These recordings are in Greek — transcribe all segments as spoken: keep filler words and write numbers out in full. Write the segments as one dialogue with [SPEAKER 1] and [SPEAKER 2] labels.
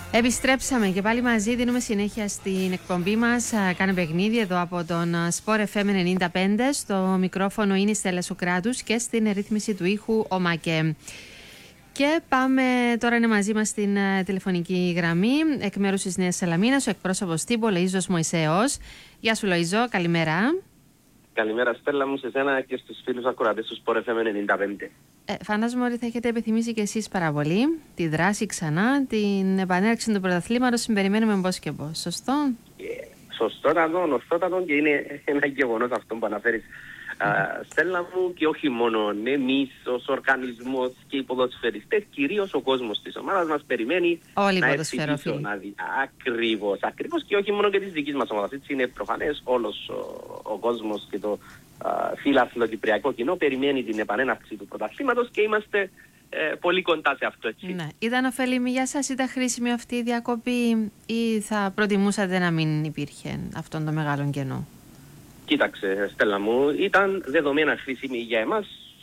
[SPEAKER 1] Επιστρέψαμε και πάλι μαζί, δίνουμε συνέχεια στην εκπομπή μας. Κάνε παιχνίδι εδώ από τον Sport εφ εμ ενενήντα πέντε. Στο μικρόφωνο είναι η Στέλλα Σοκράτους και στην ρύθμιση του ήχου ο Μακέ. Και πάμε, τώρα είναι μαζί μας στην τηλεφωνική γραμμή εκ μέρους της Νέας Σαλαμίνας ο εκπρόσωπος τύπου Λοΐζος Μωυσέος. Γεια σου Λοΐζο, καλημέρα.
[SPEAKER 2] Καλημέρα Στέλλα μου, σε σένα και στους φίλους ακροατές του Sport εφ εμ ενενήντα πέντε.
[SPEAKER 1] Ε, φαντάζομαι ότι θα έχετε επιθυμήσει και εσείς πάρα πολύ τη δράση ξανά, την επανέρξη του πρωταθλήματος, συμπεριμένουμε πώς και πώς, σωστό?
[SPEAKER 2] Yeah. Σωστότατο, ορθότατο και είναι ένα γεγονός αυτό που αναφέρεις. Uh, Στέλλα μου, και όχι μόνο εμείς ως οργανισμός και οι ποδοσφαιριστές, κυρίως ο κόσμος της ομάδας μας περιμένει
[SPEAKER 1] όλοι
[SPEAKER 2] να έρθει πίσω να δει. Ακριβώς, ακριβώς, και όχι μόνο και της δικής μας ομάδας. Έτσι είναι προφανές, όλος ο, ο κόσμος και το uh, φύλαθλο κυπριακό κοινό περιμένει την επανέναρξη του πρωταθλήματος και είμαστε ε, πολύ κοντά σε αυτό, έτσι.
[SPEAKER 1] Ναι. Ήταν ωφέλιμη για σας, ήταν χρήσιμη αυτή η διακοπή ή θα προτιμούσατε να μην υπήρχε αυτόν το μεγάλο κενό?
[SPEAKER 2] Κοίταξε Στέλλα μου, ήταν δεδομένα χρήσιμη για εμάς,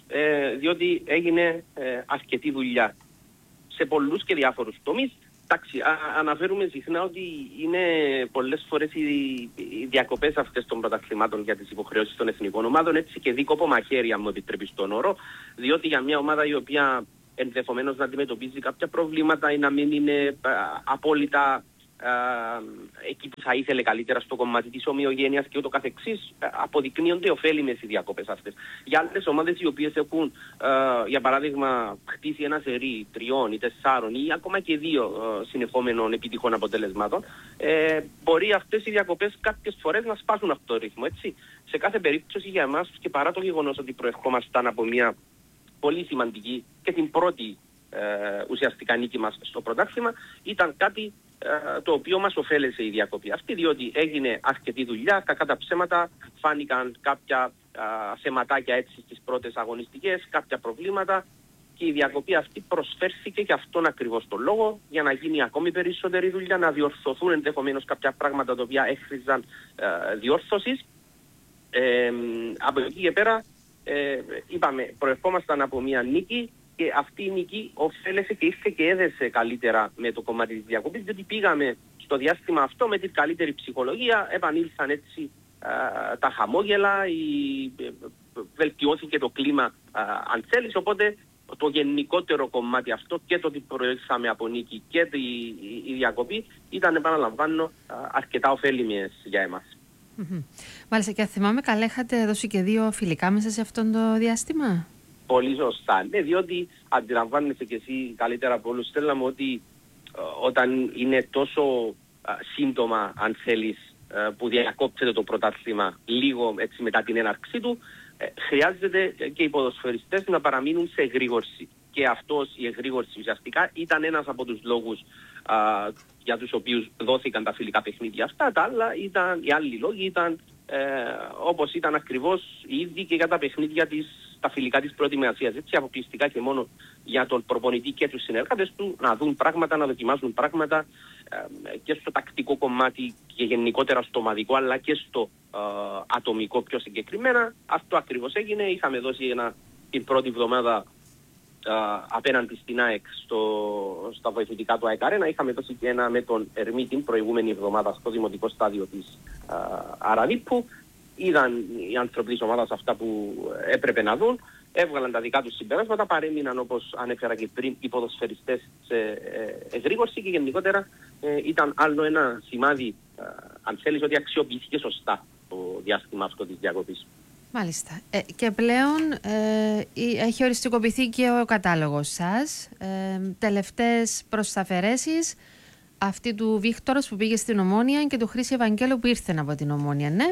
[SPEAKER 2] ε, διότι έγινε ε, αρκετή δουλειά σε πολλούς και διάφορους τομείς. Εντάξει, α, αναφέρουμε συχνά ότι είναι πολλές φορές οι, οι διακοπές αυτές των πρωταθλημάτων για τις υποχρεώσεις των εθνικών ομάδων, έτσι και δίκοπο μαχαίρι, αν μου επιτρέπεις τον όρο, διότι για μια ομάδα η οποία ενδεχομένως να αντιμετωπίζει κάποια προβλήματα ή να μην είναι α, απόλυτα Uh, εκεί που θα ήθελε καλύτερα στο κομμάτι της ομοιογένειας και ούτω καθεξής, uh, αποδεικνύονται ωφέλιμες οι διακοπές αυτές. Για άλλες ομάδες οι οποίες έχουν, uh, για παράδειγμα, χτίσει ένα σερί τριών ή τεσσάρων ή ακόμα και δύο uh, συνεχόμενων επιτυχών αποτελεσμάτων, uh, μπορεί αυτές οι διακοπές κάποιες φορές να σπάσουν αυτό το ρυθμό. Έτσι. Σε κάθε περίπτωση για εμάς, και παρά το γεγονός ότι προερχόμασταν από μια πολύ σημαντική και την πρώτη uh, ουσιαστικά νίκη μας στο πρωτάθλημα, ήταν κάτι το οποίο μας ωφέλεσε η διακοπή αυτή, διότι έγινε αρκετή δουλειά, κακά τα ψέματα, φάνηκαν κάποια α, θεματάκια έτσι στις πρώτες αγωνιστικές, κάποια προβλήματα και η διακοπή αυτή προσφέρθηκε και αυτόν ακριβώς τον λόγο για να γίνει ακόμη περισσότερη δουλειά, να διορθωθούν ενδεχομένως κάποια πράγματα τα οποία έχριζαν διόρθωσης. Ε, από εκεί και πέρα ε, είπαμε, προερχόμασταν από μια νίκη και αυτή η νίκη ωφέλεσε και ήρθε και έδεσε καλύτερα με το κομμάτι της διακοπής, διότι πήγαμε στο διάστημα αυτό με την καλύτερη ψυχολογία, επανήλθαν έτσι α, τα χαμόγελα, η, βελτιώθηκε το κλίμα α, αν θέλεις, οπότε το γενικότερο κομμάτι αυτό και το ότι προήλθαμε από νίκη και τη, η, η διακοπή ήταν, επαναλαμβάνω, α, αρκετά ωφέλιμες για εμάς.
[SPEAKER 1] Mm-hmm. Μάλιστα, και θυμάμαι καλά, είχατε δώσει και δύο φιλικά μέσα σε αυτό το διάστημα.
[SPEAKER 2] Πολύ σωστά, ναι, διότι αντιλαμβάνεσαι και εσύ καλύτερα από όλους, Στέλλα μου, ότι ε, όταν είναι τόσο ε, σύντομα, αν θέλεις, ε, που διακόπτεται το πρωτάθλημα λίγο έτσι μετά την έναρξή του, ε, χρειάζεται και οι ποδοσφαιριστές να παραμείνουν σε εγρήγορση. Και αυτός η εγρήγορση ουσιαστικά ήταν ένας από τους λόγους ε, για τους οποίους δόθηκαν τα φιλικά παιχνίδια αυτά. Τα άλλα ήταν, οι άλλοι λόγοι ήταν ε, όπως ήταν ακριβώς οι ίδιοι και για τα παιχνίδια της, τα φιλικά της προετοιμασίας, έτσι, αποκλειστικά και μόνο για τον προπονητή και τους συνεργάτες του να δουν πράγματα, να δοκιμάζουν πράγματα ε, και στο τακτικό κομμάτι και γενικότερα στο ομαδικό, αλλά και στο ε, ατομικό πιο συγκεκριμένα. Αυτό ακριβώς έγινε. Είχαμε δώσει ένα, την πρώτη εβδομάδα ε, απέναντι στην ΑΕΚ στο, στα βοηθητικά του ΑΕΚ Αρένα. Είχαμε δώσει και ένα με τον Ερμή την προηγούμενη εβδομάδα στο δημοτικό στάδιο της ε, Αραδίππου. Είδαν οι άνθρωποι της ομάδας αυτά που έπρεπε να δουν, έβγαλαν τα δικά τους συμπεράσματα, παρέμειναν, όπως ανέφερα και πριν, οι ποδοσφαιριστές σε εγρήγορση και γενικότερα ε, ήταν άλλο ένα σημάδι, ε, αν θέλεις, ότι αξιοποιήθηκε σωστά το διάστημα αυτό της διακοπής.
[SPEAKER 1] Μάλιστα. Ε, και πλέον ε, έχει οριστικοποιηθεί και ο κατάλογος σας. Ε, τελευταίες προσταφαιρέσεις, αυτή του Βίκτορος που πήγε στην Ομόνια και του Χρήση Ευαγγέλου που ήρθε από την Ομόνια, ναι?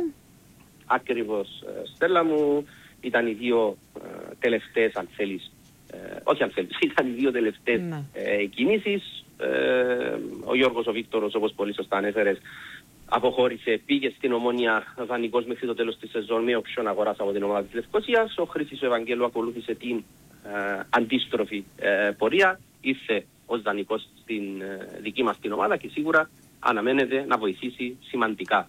[SPEAKER 2] Ακριβώς. Στέλλα μου, ήταν οι δύο ε, τελευταίες, αν θέλεις, ε, όχι αν θέλεις, ήταν οι δύο τελευταίες ναι. ε, κινήσεις. Ε, ο Γιώργος ο Βίκτορος, όπως πολύ σωστά ανέφερες, αποχώρησε, πήγε στην Ομόνια δανεικός μέχρι το τέλος της σεζόν με οψιόν αγοράς από την ομάδα της Λευκωσίας. Ο Χρήστης ο Ευαγγέλου ακολούθησε την ε, αντίστροφη ε, πορεία, ήρθε ως δανεικός στην ε, δική μας την ομάδα και σίγουρα αναμένεται να βοηθήσει σημαντικά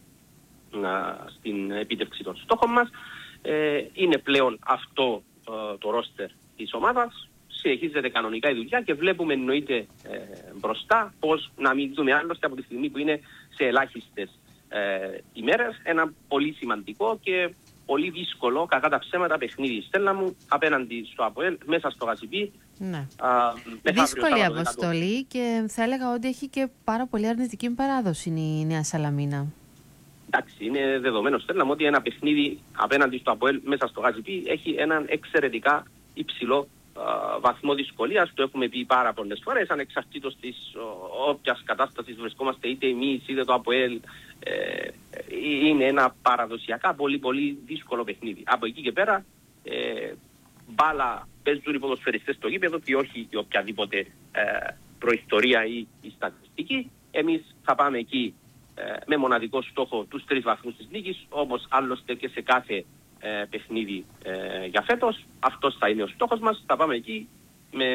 [SPEAKER 2] στην επίτευξη των στόχων μας. Ε, είναι πλέον αυτό ε, το ρόστερ της ομάδας. συνεχίζεται κανονικά η δουλειά και βλέπουμε εννοείται ε, μπροστά πώς να μην δούμε άλλωστε από τη στιγμή που είναι σε ελάχιστες ε, ημέρες ένα πολύ σημαντικό και πολύ δύσκολο κατά τα ψέματα παιχνίδι, Στέλλα μου, απέναντι στο ΑΠΟΕΛ μέσα στο Γασιπί.
[SPEAKER 1] Ναι.
[SPEAKER 2] Α,
[SPEAKER 1] δύσκολη αποστολή και θα έλεγα ότι έχει και πάρα πολύ αρνητική παράδοση η Νέα Σαλαμίνα.
[SPEAKER 2] Εντάξει, είναι δεδομένο, Στέλλα μου, ότι ένα παιχνίδι απέναντι στο ΑΠΟΕΛ μέσα στο Γασιπί έχει έναν εξαιρετικά υψηλό α, βαθμό δυσκολίας. Το έχουμε πει πάρα πολλές φορές, ανεξαρτήτως της όποιας κατάστασης βρισκόμαστε, είτε εμείς είτε το ΑΠΟΕΛ. Ε, είναι ένα παραδοσιακά πολύ πολύ δύσκολο παιχνίδι. Από εκεί και πέρα ε, μπάλα παίζουν οι ποδοσφαιριστές στο γήπεδο και όχι η οποιαδήποτε ε, προϊστορία ή η στατιστική. Εμείς θα πάμε εκεί ε, με μοναδικό στόχο τους τρεις βαθμούς της νίκης, όπως άλλωστε και σε κάθε ε, παιχνίδι ε, για φέτος. Αυτός θα είναι ο στόχος μας. Θα πάμε εκεί με,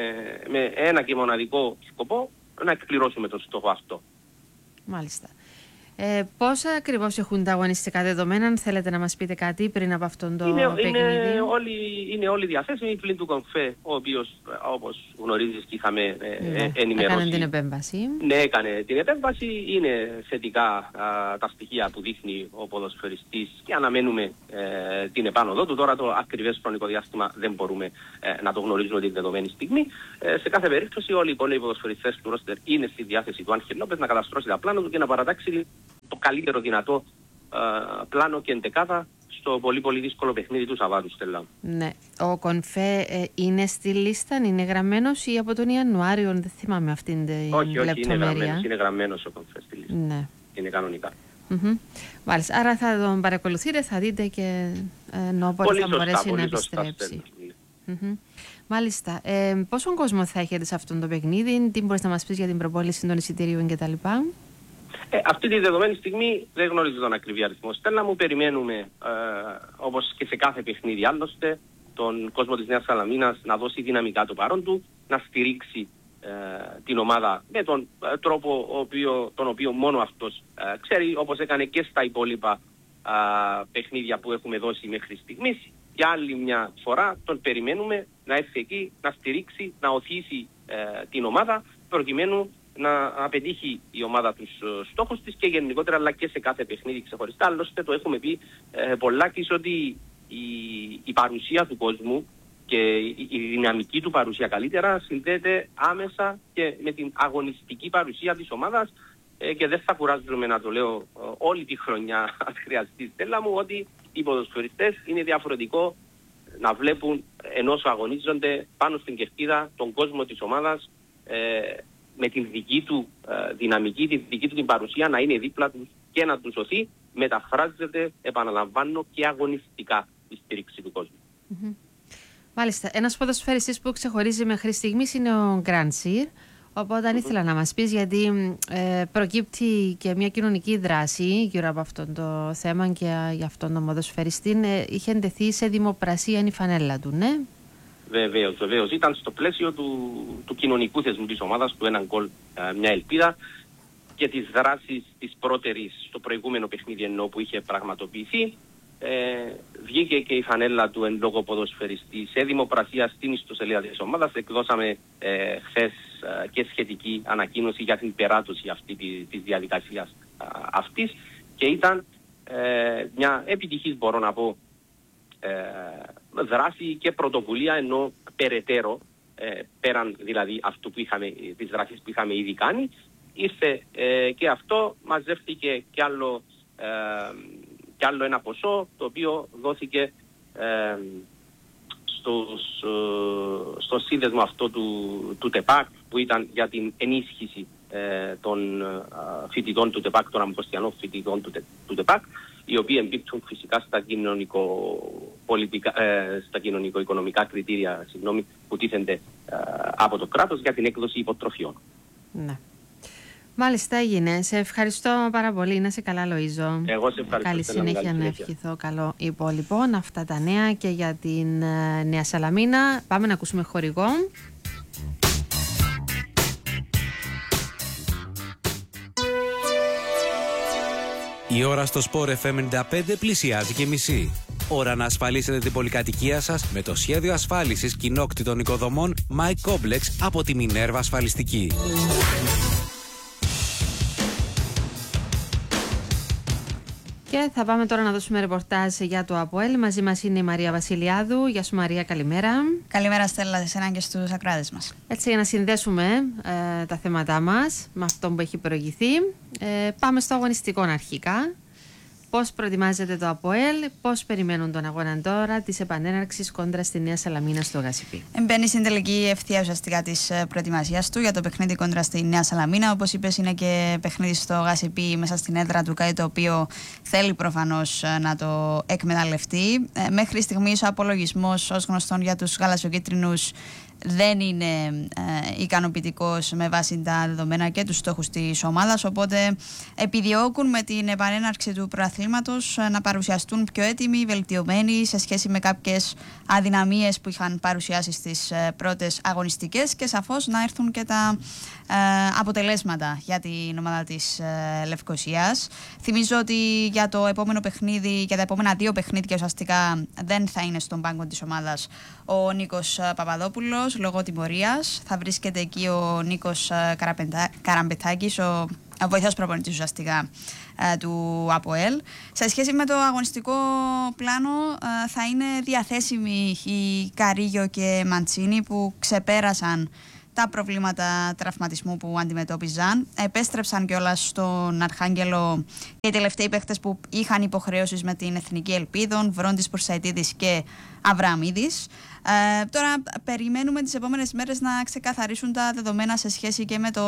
[SPEAKER 2] με ένα και μοναδικό σκοπό να εκπληρώσουμε τον στόχο αυτό.
[SPEAKER 1] Μάλιστα. Ε, πόσα ακριβώς έχουν τα αγωνιστικά δεδομένα, αν θέλετε να μας πείτε κάτι πριν από αυτόν το
[SPEAKER 2] είναι,
[SPEAKER 1] παιχνίδι?
[SPEAKER 2] Είναι όλοι, είναι όλοι διαθέσιμοι, πλην του Κομφέ, ο οποίος όπως γνωρίζεις και είχαμε
[SPEAKER 1] ναι,
[SPEAKER 2] ε, ενημερώσει.
[SPEAKER 1] Έκανε την επέμβαση.
[SPEAKER 2] Ναι, έκανε την επέμβαση. Είναι θετικά α, τα στοιχεία που δείχνει ο ποδοσφαιριστής και αναμένουμε ε, την επάνωδό του. Τώρα το ακριβές χρονικό διάστημα δεν μπορούμε ε, να το γνωρίζουμε την δεδομένη στιγμή. Ε, σε κάθε περίπτωση όλοι οι υπόλοιποι ποδοσφαιριστές του ρόστερ είναι στη διάθεση του Άγχελ Λόπες να καταστρώσει τα πλάνα του και να παρατάξει το καλύτερο δυνατό uh, πλάνο και εντεκάδα στο πολύ πολύ δύσκολο παιχνίδι του Σαββάτου, Στέλλα.
[SPEAKER 1] Ναι. Ο Κονφέ ε, είναι στη λίστα, είναι γραμμένος ή από τον Ιανουάριο, δεν θυμάμαι αυτήν την
[SPEAKER 2] όχι,
[SPEAKER 1] λεπτομέρεια.
[SPEAKER 2] Όχι, είναι γραμμένος, είναι γραμμένος ο Κονφέ στη λίστα.
[SPEAKER 1] Ναι.
[SPEAKER 2] Είναι κανονικά.
[SPEAKER 1] Mm-hmm. Μάλιστα, άρα θα τον παρακολουθείτε, θα δείτε και ε, όποτε θα μπορέσει να επιστρέψει. Mm-hmm. Μάλιστα. Ε, πόσον κόσμο θα έχετε σε αυτό το παιχνίδι, τι μπορείς να μας πεις για την προπόληση των εισιτηρίων κτλ.?
[SPEAKER 2] Ε, αυτή τη δεδομένη στιγμή δεν γνωρίζω τον ακριβή αριθμό. Στέλλα μου, περιμένουμε ε, όπως και σε κάθε παιχνίδι άλλωστε τον κόσμο της Νέας Σαλαμίνας να δώσει δυναμικά το παρόν του, να στηρίξει ε, την ομάδα με τον ε, τρόπο ο οποίο, τον οποίο μόνο αυτός ε, ξέρει, όπως έκανε και στα υπόλοιπα ε, παιχνίδια που έχουμε δώσει μέχρι στιγμής. Για άλλη μια φορά τον περιμένουμε να έρθει εκεί, να στηρίξει, να οθήσει ε, την ομάδα προκειμένου να πετύχει η ομάδα τους στόχους της και γενικότερα, αλλά και σε κάθε παιχνίδι ξεχωριστά. Άλλωστε το έχουμε πει ε, πολλάκις ότι η, η παρουσία του κόσμου και η, η δυναμική του παρουσία καλύτερα συνδέεται άμεσα και με την αγωνιστική παρουσία της ομάδας ε, και δεν θα κουράζουμε να το λέω ε, όλη τη χρονιά αν χρειαστεί, Στέλλα μου, ότι οι ποδοσφαιριστές είναι διαφορετικό να βλέπουν ενώ αγωνίζονται πάνω στην κερκίδα τον κόσμο της ομάδας ε, με την δική του ε, δυναμική, την δική του την παρουσία να είναι δίπλα τους και να τους σωθεί, μεταφράζεται, επαναλαμβάνω, και αγωνιστικά η στήριξη του κόσμου.
[SPEAKER 1] Mm-hmm. Μάλιστα. Ένας ποδοσφαιριστής που ξεχωρίζει μέχρι στιγμής είναι ο Γκραντσίρ. Οπότε mm-hmm. ήθελα να μας πεις, γιατί ε, προκύπτει και μια κοινωνική δράση γύρω από αυτό το θέμα και για αυτόν τον ποδοσφαιριστή. Ε, είχε εντεθεί σε δημοπρασία η φανέλα του, ναι?
[SPEAKER 2] Βεβαίως, βεβαίως. Ήταν στο πλαίσιο του, του κοινωνικού θεσμού της ομάδας, του έναν γκολ ε, μια ελπίδα και τις δράσεις της πρώτερης στο προηγούμενο παιχνίδι ενώ που είχε πραγματοποιηθεί. Ε, βγήκε και η φανέλα του εν λόγω ποδοσφαιριστή σε δημοπρασία στην ιστοσελίδα της ομάδας. Εκδώσαμε ε, χθες ε, και σχετική ανακοίνωση για την περάτωση αυτή της, της διαδικασίας ε, αυτής και ήταν ε, μια επιτυχής, μπορώ να πω, ε, δράση και πρωτοβουλία, ενώ περαιτέρω ε, πέραν δηλαδή αυτού που είχαμε, τις δράσεις που είχαμε ήδη κάνει, ήρθε ε, και αυτό, μαζεύτηκε κι άλλο ε, και άλλο ένα ποσό το οποίο δόθηκε ε, στους, ε, στο σύνδεσμο αυτό του, του ΤΕΠΑΚ, που ήταν για την ενίσχυση ε, των ε, φοιτητών του ΤΕΠΑΚ, των αμμοστιανών φοιτητών του, του ΤΕΠΑΚ, οι οποίοι εμπίπτουν φυσικά στα, κοινωνικο-πολιτικά, ε, στα κοινωνικο-οικονομικά κριτήρια συγγνώμη, που τίθενται ε, από το κράτος για την έκδοση υποτροφιών. Ναι.
[SPEAKER 1] Μάλιστα, έγινε. Σε ευχαριστώ πάρα πολύ. Να είσαι καλά, Λοΐζο.
[SPEAKER 2] Εγώ σε ευχαριστώ.
[SPEAKER 1] Καλή συνέχεια, να ευχηθώ. Καλό υπόλοιπο. Αυτά τα νέα και για την uh, Νέα Σαλαμίνα. Πάμε να ακούσουμε χορηγό.
[SPEAKER 3] Η ώρα στο Sport εφ εμ ενενήντα πέντε πλησιάζει και μισή. Ώρα να ασφαλίσετε την πολυκατοικία σας με το σχέδιο ασφάλισης κοινόκτητων οικοδομών My Complex από τη Μινέρβα Ασφαλιστική.
[SPEAKER 1] Και θα πάμε τώρα να δώσουμε ρεπορτάζ για το ΑΠΟΕΛ. Μαζί μας είναι η Μαρία Βασιλιάδου. Γεια σου Μαρία, καλημέρα.
[SPEAKER 4] Καλημέρα Στέλλα, σε εσένα και στους ακροατές μας.
[SPEAKER 1] Έτσι, για να συνδέσουμε ε, τα θέματά μας με αυτό που έχει προηγηθεί, ε, πάμε στο αγωνιστικό αρχικά. Πώς προετοιμάζεται το ΑΠΟΕΛ, πώς περιμένουν τον αγώνα τώρα της επανέναρξης κόντρα στη Νέα Σαλαμίνα στο Γασιπί.
[SPEAKER 4] Μπαίνει στην τελική ευθεία ουσιαστικά της προετοιμασίας του για το παιχνίδι κόντρα στη Νέα Σαλαμίνα. Όπως είπες, είναι και παιχνίδι στο Γασιπί μέσα στην έδρα του, κάτι το οποίο θέλει προφανώς να το εκμεταλλευτεί. Μέχρι στιγμής ο απολογισμός, ως γνωστόν για τους γαλαζοκίτρινους, δεν είναι ε, ικανοποιητικός με βάση τα δεδομένα και τους στόχους της ομάδας, οπότε επιδιώκουν με την επανέναρξη του προαθλήματος ε, να παρουσιαστούν πιο έτοιμοι, βελτιωμένοι σε σχέση με κάποιες αδυναμίες που είχαν παρουσιάσει στις ε, πρώτες αγωνιστικές και σαφώς να έρθουν και τα ε, αποτελέσματα για την ομάδα της ε, Λευκοσίας. Θυμίζω ότι για το επόμενο παιχνίδι, για τα επόμενα δύο παιχνίδια ουσιαστικά δεν θα είναι στον πάγκο της ομάδας ο Νίκος Παπαδόπουλος λόγω τιμωρίας. Θα βρίσκεται εκεί ο Νίκος Καραμπετάκης, ο βοηθός προπονητής ουσιαστικά του ΑΠΟΕΛ. Σε σχέση με το αγωνιστικό πλάνο θα είναι διαθέσιμοι οι Καρίγιο και Μαντσίνη που ξεπέρασαν τα προβλήματα τραυματισμού που αντιμετώπιζαν. Επέστρεψαν κιόλας στον Αρχάγγελο και οι τελευταίοι παίχτες που είχαν υποχρεώσεις με την Εθνική Ελπίδων, Βρόντις, Πουρσαϊτίδης και Αβραμίδης. Ε, τώρα περιμένουμε τις επόμενες μέρες να ξεκαθαρίσουν τα δεδομένα σε σχέση και με το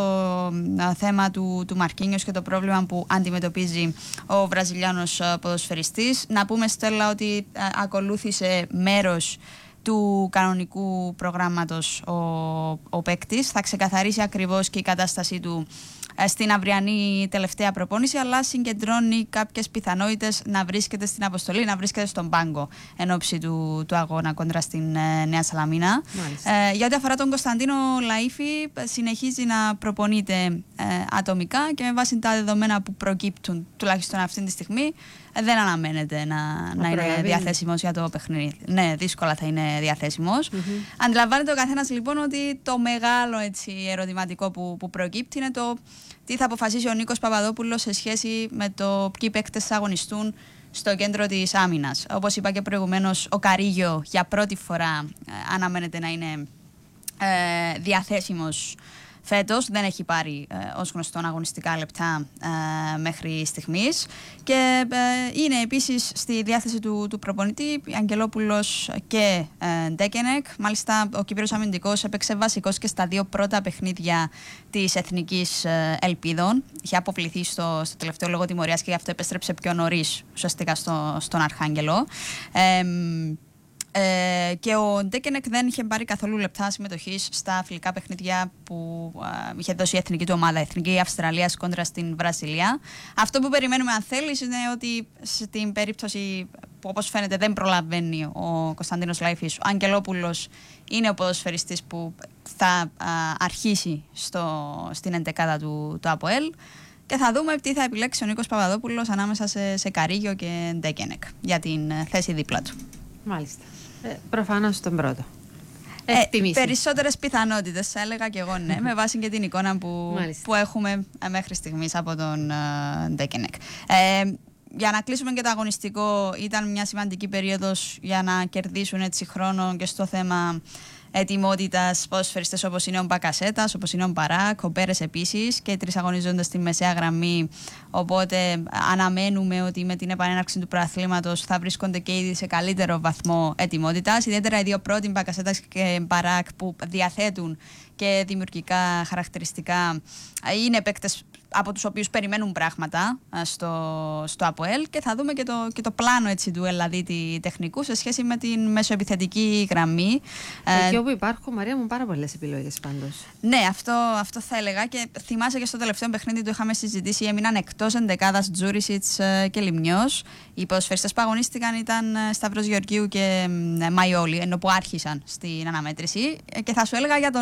[SPEAKER 4] α, θέμα του, του Μαρκίνιος και το πρόβλημα που αντιμετωπίζει ο Βραζιλιάνος ποδοσφαιριστής. Να πούμε, Στέλλα, ότι α, ακολούθησε μέρος του κανονικού προγράμματος ο, ο παίκτης. Θα ξεκαθαρίσει ακριβώς και η κατάστασή του στην αυριανή τελευταία προπόνηση, αλλά συγκεντρώνει κάποιες πιθανότητες να βρίσκεται στην αποστολή, να βρίσκεται στον πάγκο εν ώψη του, του αγώνα κόντρα στην ε, Νέα Σαλαμίνα. Ε, για ό,τι αφορά τον Κωνσταντίνο Λαΐφη, συνεχίζει να προπονείται ε, ατομικά και με βάση τα δεδομένα που προκύπτουν, τουλάχιστον αυτή τη στιγμή, δεν αναμένεται να, να είναι διαθέσιμος για το παιχνίδι. Ναι, δύσκολα θα είναι διαθέσιμος. Mm-hmm. Αντιλαμβάνεται ο καθένας λοιπόν ότι το μεγάλο έτσι, ερωτηματικό που, που προκύπτει είναι το τι θα αποφασίσει ο Νίκος Παπαδόπουλος σε σχέση με το ποιοι παίκτες θα αγωνιστούν στο κέντρο της άμυνας. Όπως είπα και προηγουμένως, ο Καρίγιο για πρώτη φορά ε, αναμένεται να είναι ε, διαθέσιμος φέτος. Δεν έχει πάρει ε, ως γνωστόν αγωνιστικά λεπτά ε, μέχρι στιγμής και ε, είναι επίσης στη διάθεση του, του προπονητή Αγγελόπουλος και ε, Ντέκενεκ. Μάλιστα ο Κύπριος αμυντικός έπαιξε βασικός και στα δύο πρώτα παιχνίδια της Εθνικής ε, Ελπίδων. Είχε αποβληθεί στο, στο τελευταίο λόγο τιμωρίας και γι' αυτό επέστρεψε πιο νωρίς ουσιαστικά στο, στον Αρχάγγελο. Ε, Ε, και ο Ντέκενεκ δεν είχε πάρει καθόλου λεπτά συμμετοχής στα φιλικά παιχνίδια που α, είχε δώσει η εθνική του ομάδα, η Εθνική Αυστραλίας κόντρα στην Βραζιλία. Αυτό που περιμένουμε, αν θέλεις, είναι ότι στην περίπτωση που όπως φαίνεται δεν προλαβαίνει ο Κωνσταντίνος Λαΐφης, ο Αγγελόπουλος είναι ο ποδοσφαιριστής που θα α, αρχίσει στο, στην εντεκάδα του, του ΑΠΟΕΛ. Και θα δούμε τι θα επιλέξει ο Νίκος Παπαδόπουλος ανάμεσα σε, σε Καρίγιο και Ντέκενεκ για την θέση δίπλα του.
[SPEAKER 1] Μάλιστα. Ε, προφανώς τον πρώτο.
[SPEAKER 4] Ε, περισσότερες πιθανότητες, θα έλεγα και εγώ, ναι, με βάση και την εικόνα που, που έχουμε μέχρι στιγμής από τον uh, Ντέκενεκ. Ε, για να κλείσουμε και το αγωνιστικό, ήταν μια σημαντική περίοδος για να κερδίσουν έτσι χρόνο και στο θέμα ετοιμότητας ποδοσφαιριστές όπως είναι ο Μπακασέτας, όπως είναι ο Μπαράκ, ο Πέρες επίσης, και οι τρεις αγωνιζόντες στη μεσαία γραμμή. Οπότε αναμένουμε ότι με την επανέναρξη του προαθλήματος θα βρίσκονται και ήδη σε καλύτερο βαθμό ετοιμότητας. Ιδιαίτερα οι δύο πρώτοι, Μπακασέτας και Μπαράκ, που διαθέτουν και δημιουργικά χαρακτηριστικά, είναι παίκτες από τους οποίους περιμένουν πράγματα στο, στο ΑΠΟΕΛ, και θα δούμε και το, και το πλάνο έτσι, του Ελλαδίτη τεχνικού σε σχέση με την μεσοεπιθετική γραμμή.
[SPEAKER 1] Εκεί όπου υπάρχουν, Μαρία μου, πάρα πολλές επιλογές πάντως.
[SPEAKER 4] Ναι, αυτό, αυτό θα έλεγα, και θυμάσαι και στο τελευταίο παιχνίδι το είχαμε συζητήσει, έμειναν εκτός εντεκάδας Τζούρισιτς και Λιμνιός. Οι ποδοσφαιριστές που αγωνίστηκαν ήταν Σταύρος Γεωργίου και Μαϊόλη, ενώ που άρχισαν στην αναμέτρηση. Και θα σου έλεγα για τον Σταύρο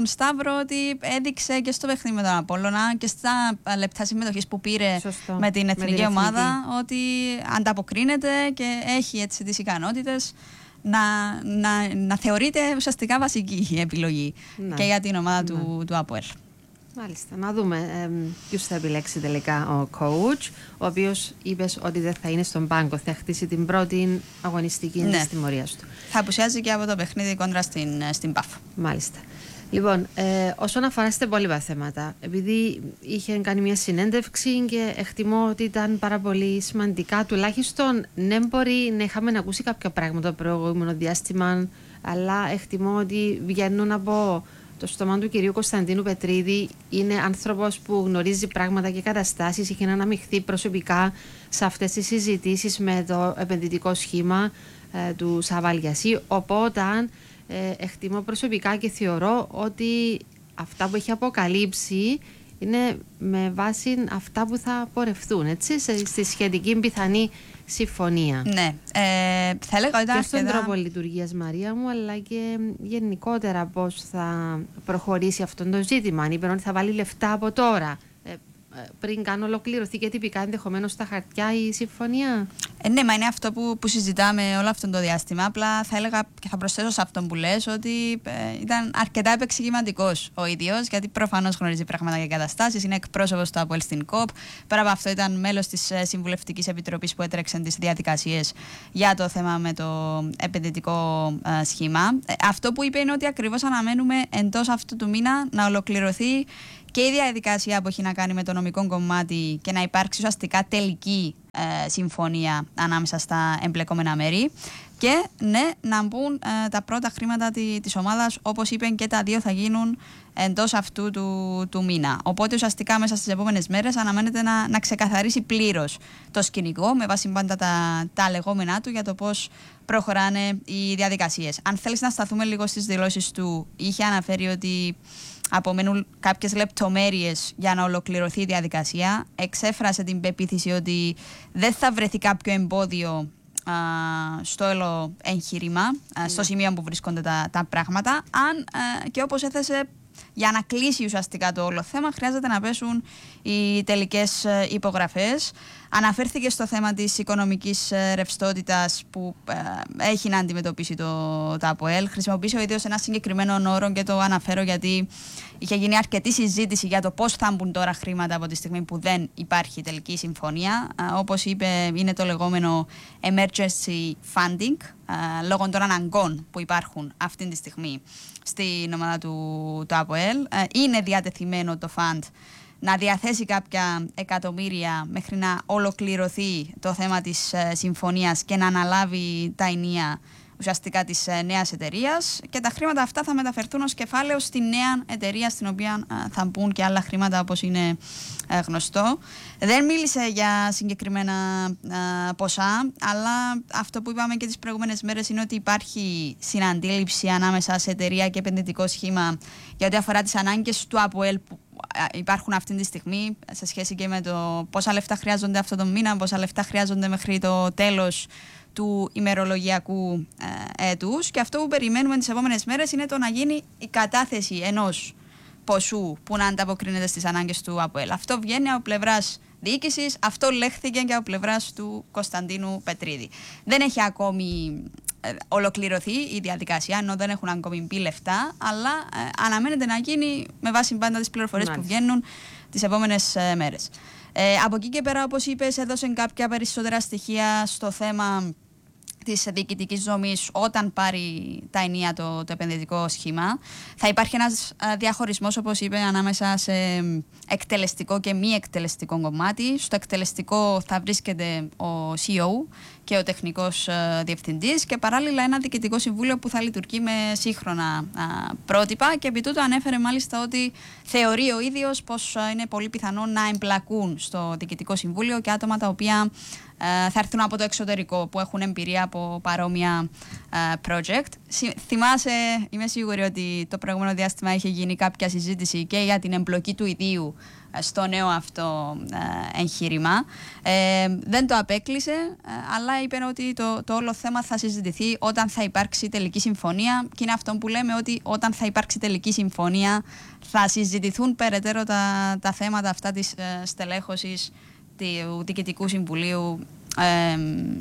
[SPEAKER 4] θεωρώ ότι έδειξε και στο παιχνίδι με τον Απόλλωνα και στα λεπτά συμμετοχής που πήρε
[SPEAKER 1] Σωστό.
[SPEAKER 4] με την εθνική
[SPEAKER 1] με την
[SPEAKER 4] ομάδα
[SPEAKER 1] εθνική.
[SPEAKER 4] ότι ανταποκρίνεται και έχει έτσι τις ικανότητες να, να, να θεωρείται ουσιαστικά βασική η επιλογή
[SPEAKER 1] ναι.
[SPEAKER 4] και για την ομάδα
[SPEAKER 1] ναι.
[SPEAKER 4] του, του ΑΠΟΕΛ.
[SPEAKER 1] Μάλιστα. Να δούμε ε, ποιους θα επιλέξει τελικά ο coach, ο οποίος είπες ότι δεν θα είναι στον πάγκο, θα χτίσει την πρώτη αγωνιστική ναι. της τιμωρίας του.
[SPEAKER 4] Θα απουσιάζει και από το παιχνίδι κόντρα στην, στην ΠΑΦ.
[SPEAKER 1] Μάλιστα. Λοιπόν, ε, όσον αφορά στα υπόλοιπα θέματα, επειδή είχε κάνει μια συνέντευξη και εκτιμώ ότι ήταν πάρα πολύ σημαντικά, τουλάχιστον ναι, μπορεί να είχαμε ακούσει κάποια πράγματα το προηγούμενο διάστημα, αλλά εκτιμώ ότι βγαίνουν από το στόμα του κυρίου Κωνσταντίνου Πετρίδη. Είναι άνθρωπος που γνωρίζει πράγματα και καταστάσεις, είχε αναμειχθεί προσωπικά σε αυτές τις συζητήσεις με το επενδυτικό σχήμα ε, του Σαββαλιασί, οπότε Ε, εκτιμώ προσωπικά και θεωρώ ότι αυτά που έχει αποκαλύψει είναι με βάση αυτά που θα πορευτούν, έτσι, στη σχετική πιθανή συμφωνία.
[SPEAKER 4] Ναι, ε, θα έλεγα ότι
[SPEAKER 1] και στον
[SPEAKER 4] αρκετά...
[SPEAKER 1] τρόπο λειτουργίας, Μαρία μου, αλλά και γενικότερα πώς θα προχωρήσει αυτό το ζήτημα. Αν είπε ότι θα βάλει λεφτά από τώρα, ε, πριν καν ολοκληρωθεί και τυπικά ενδεχομένως στα χαρτιά η συμφωνία.
[SPEAKER 4] Ε, ναι, μα είναι αυτό που, που συζητάμε όλο αυτό το διάστημα. Απλά θα έλεγα και θα προσθέσω σε αυτόν που λες ότι ε, ήταν αρκετά επεξηγηματικός ο ίδιος, γιατί προφανώς γνωρίζει πράγματα και καταστάσεις. Είναι εκπρόσωπος του ΑΠΟΕΛ στην ΚΟΠ. Πέρα από αυτό, ήταν μέλος της ε, Συμβουλευτικής Επιτροπής που έτρεξε τις διαδικασίες για το θέμα με το επενδυτικό ε, σχήμα. Ε, αυτό που είπε είναι ότι ακριβώς αναμένουμε εντός αυτού του μήνα να ολοκληρωθεί και η διαδικασία που έχει να κάνει με το νομικό κομμάτι και να υπάρξει ουσιαστικά τελική ε, συμφωνία ανάμεσα στα εμπλεκόμενα μέρη και ναι, να μπουν ε, τα πρώτα χρήματα τη, της ομάδας, όπως είπαν και τα δύο θα γίνουν εντός αυτού του, του μήνα. Οπότε ουσιαστικά μέσα στις επόμενες μέρες αναμένεται να, να ξεκαθαρίσει πλήρως το σκηνικό με βάση πάντα τα, τα λεγόμενά του για το πώς προχωράνε οι διαδικασίες. Αν θέλεις να σταθούμε λίγο στις δηλώσεις του, είχε αναφέρει ότι απομένουν κάποιες λεπτομέρειες για να ολοκληρωθεί η διαδικασία. Εξέφρασε την πεποίθηση ότι δεν θα βρεθεί κάποιο εμπόδιο α, στο όλο εγχείρημα, α, στο σημείο που βρίσκονται τα, τα πράγματα. Αν α, και όπως έθεσε, για να κλείσει ουσιαστικά το όλο θέμα χρειάζεται να πέσουν οι τελικές υπογραφές. Αναφέρθηκε στο θέμα της οικονομικής ρευστότητας που ε, έχει να αντιμετωπίσει το, το ΑΠΟΕΛ. Χρησιμοποίησε ο ίδιος ένα συγκεκριμένο όρο και το αναφέρω γιατί είχε γίνει αρκετή συζήτηση για το πώς θα μπουν τώρα χρήματα από τη στιγμή που δεν υπάρχει τελική συμφωνία. Ε, όπως είπε, είναι το λεγόμενο emergency funding, ε, λόγω των αναγκών που υπάρχουν αυτή τη στιγμή στην ομάδα του, του ΑΠΟΕΛ. Ε, είναι διατεθειμένο το fund να διαθέσει κάποια εκατομμύρια μέχρι να ολοκληρωθεί το θέμα της ε, συμφωνίας και να αναλάβει τα ενία ουσιαστικά της ε, νέας εταιρείας και τα χρήματα αυτά θα μεταφερθούν ως κεφάλαιο στη νέα εταιρεία στην οποία ε, θα μπουν και άλλα χρήματα όπως είναι ε, γνωστό. Δεν μίλησε για συγκεκριμένα ε, ποσά, αλλά αυτό που είπαμε και τις προηγούμενες μέρες είναι ότι υπάρχει συναντήληψη ανάμεσα σε εταιρεία και επενδυτικό σχήμα για ό,τι αφορά τις ανάγκες του ΑΠΟΕΛ που υπάρχουν αυτή τη στιγμή σε σχέση και με το πόσα λεφτά χρειάζονται αυτό το μήνα, πόσα λεφτά χρειάζονται μέχρι το τέλος του ημερολογιακού ε, έτους. Και αυτό που περιμένουμε τις επόμενες μέρες είναι το να γίνει η κατάθεση ενός ποσού που να ανταποκρίνεται στις ανάγκες του ΑΠΟΕΛ. Αυτό βγαίνει από πλευράς διοίκησης, αυτό λέχθηκε και από πλευράς του Κωνσταντίνου Πετρίδη. Δεν έχει ακόμη ε, ολοκληρωθεί η διαδικασία, ενώ δεν έχουν ακόμη μπει λεφτά, αλλά ε, αναμένεται να γίνει με βάση πάντα τις πληροφορίες Μάλιστα. που βγαίνουν τις επόμενες ε, μέρες. Ε, από εκεί και πέρα, όπως είπες, έδωσαν κάποια περισσότερα στοιχεία στο θέμα της διοικητικής δομής όταν πάρει τα ενία το, το επενδυτικό σχήμα. Θα υπάρχει ένας α, διαχωρισμός, όπως είπε, ανάμεσα σε εκτελεστικό και μη εκτελεστικό κομμάτι. Στο εκτελεστικό θα βρίσκεται ο σι ι ο και ο τεχνικός α, διευθυντής και παράλληλα ένα διοικητικό συμβούλιο που θα λειτουργεί με σύγχρονα α, πρότυπα και επί τούτου ανέφερε μάλιστα ότι θεωρεί ο ίδιος πως α, είναι πολύ πιθανό να εμπλακούν στο διοικητικό συμβούλιο και άτομα τα οποία θα έρθουν από το εξωτερικό που έχουν εμπειρία από παρόμοια project. Θυμάσαι, είμαι σίγουρη ότι το προηγούμενο διάστημα είχε γίνει κάποια συζήτηση και για την εμπλοκή του ιδίου στο νέο αυτό εγχείρημα. Ε, δεν το απέκλεισε, αλλά είπε ότι το, το όλο θέμα θα συζητηθεί όταν θα υπάρξει τελική συμφωνία, και είναι αυτό που λέμε, ότι όταν θα υπάρξει τελική συμφωνία θα συζητηθούν περαιτέρω τα, τα θέματα αυτά της ε, στελέχωσης του Διοικητικού Συμβουλίου, ε,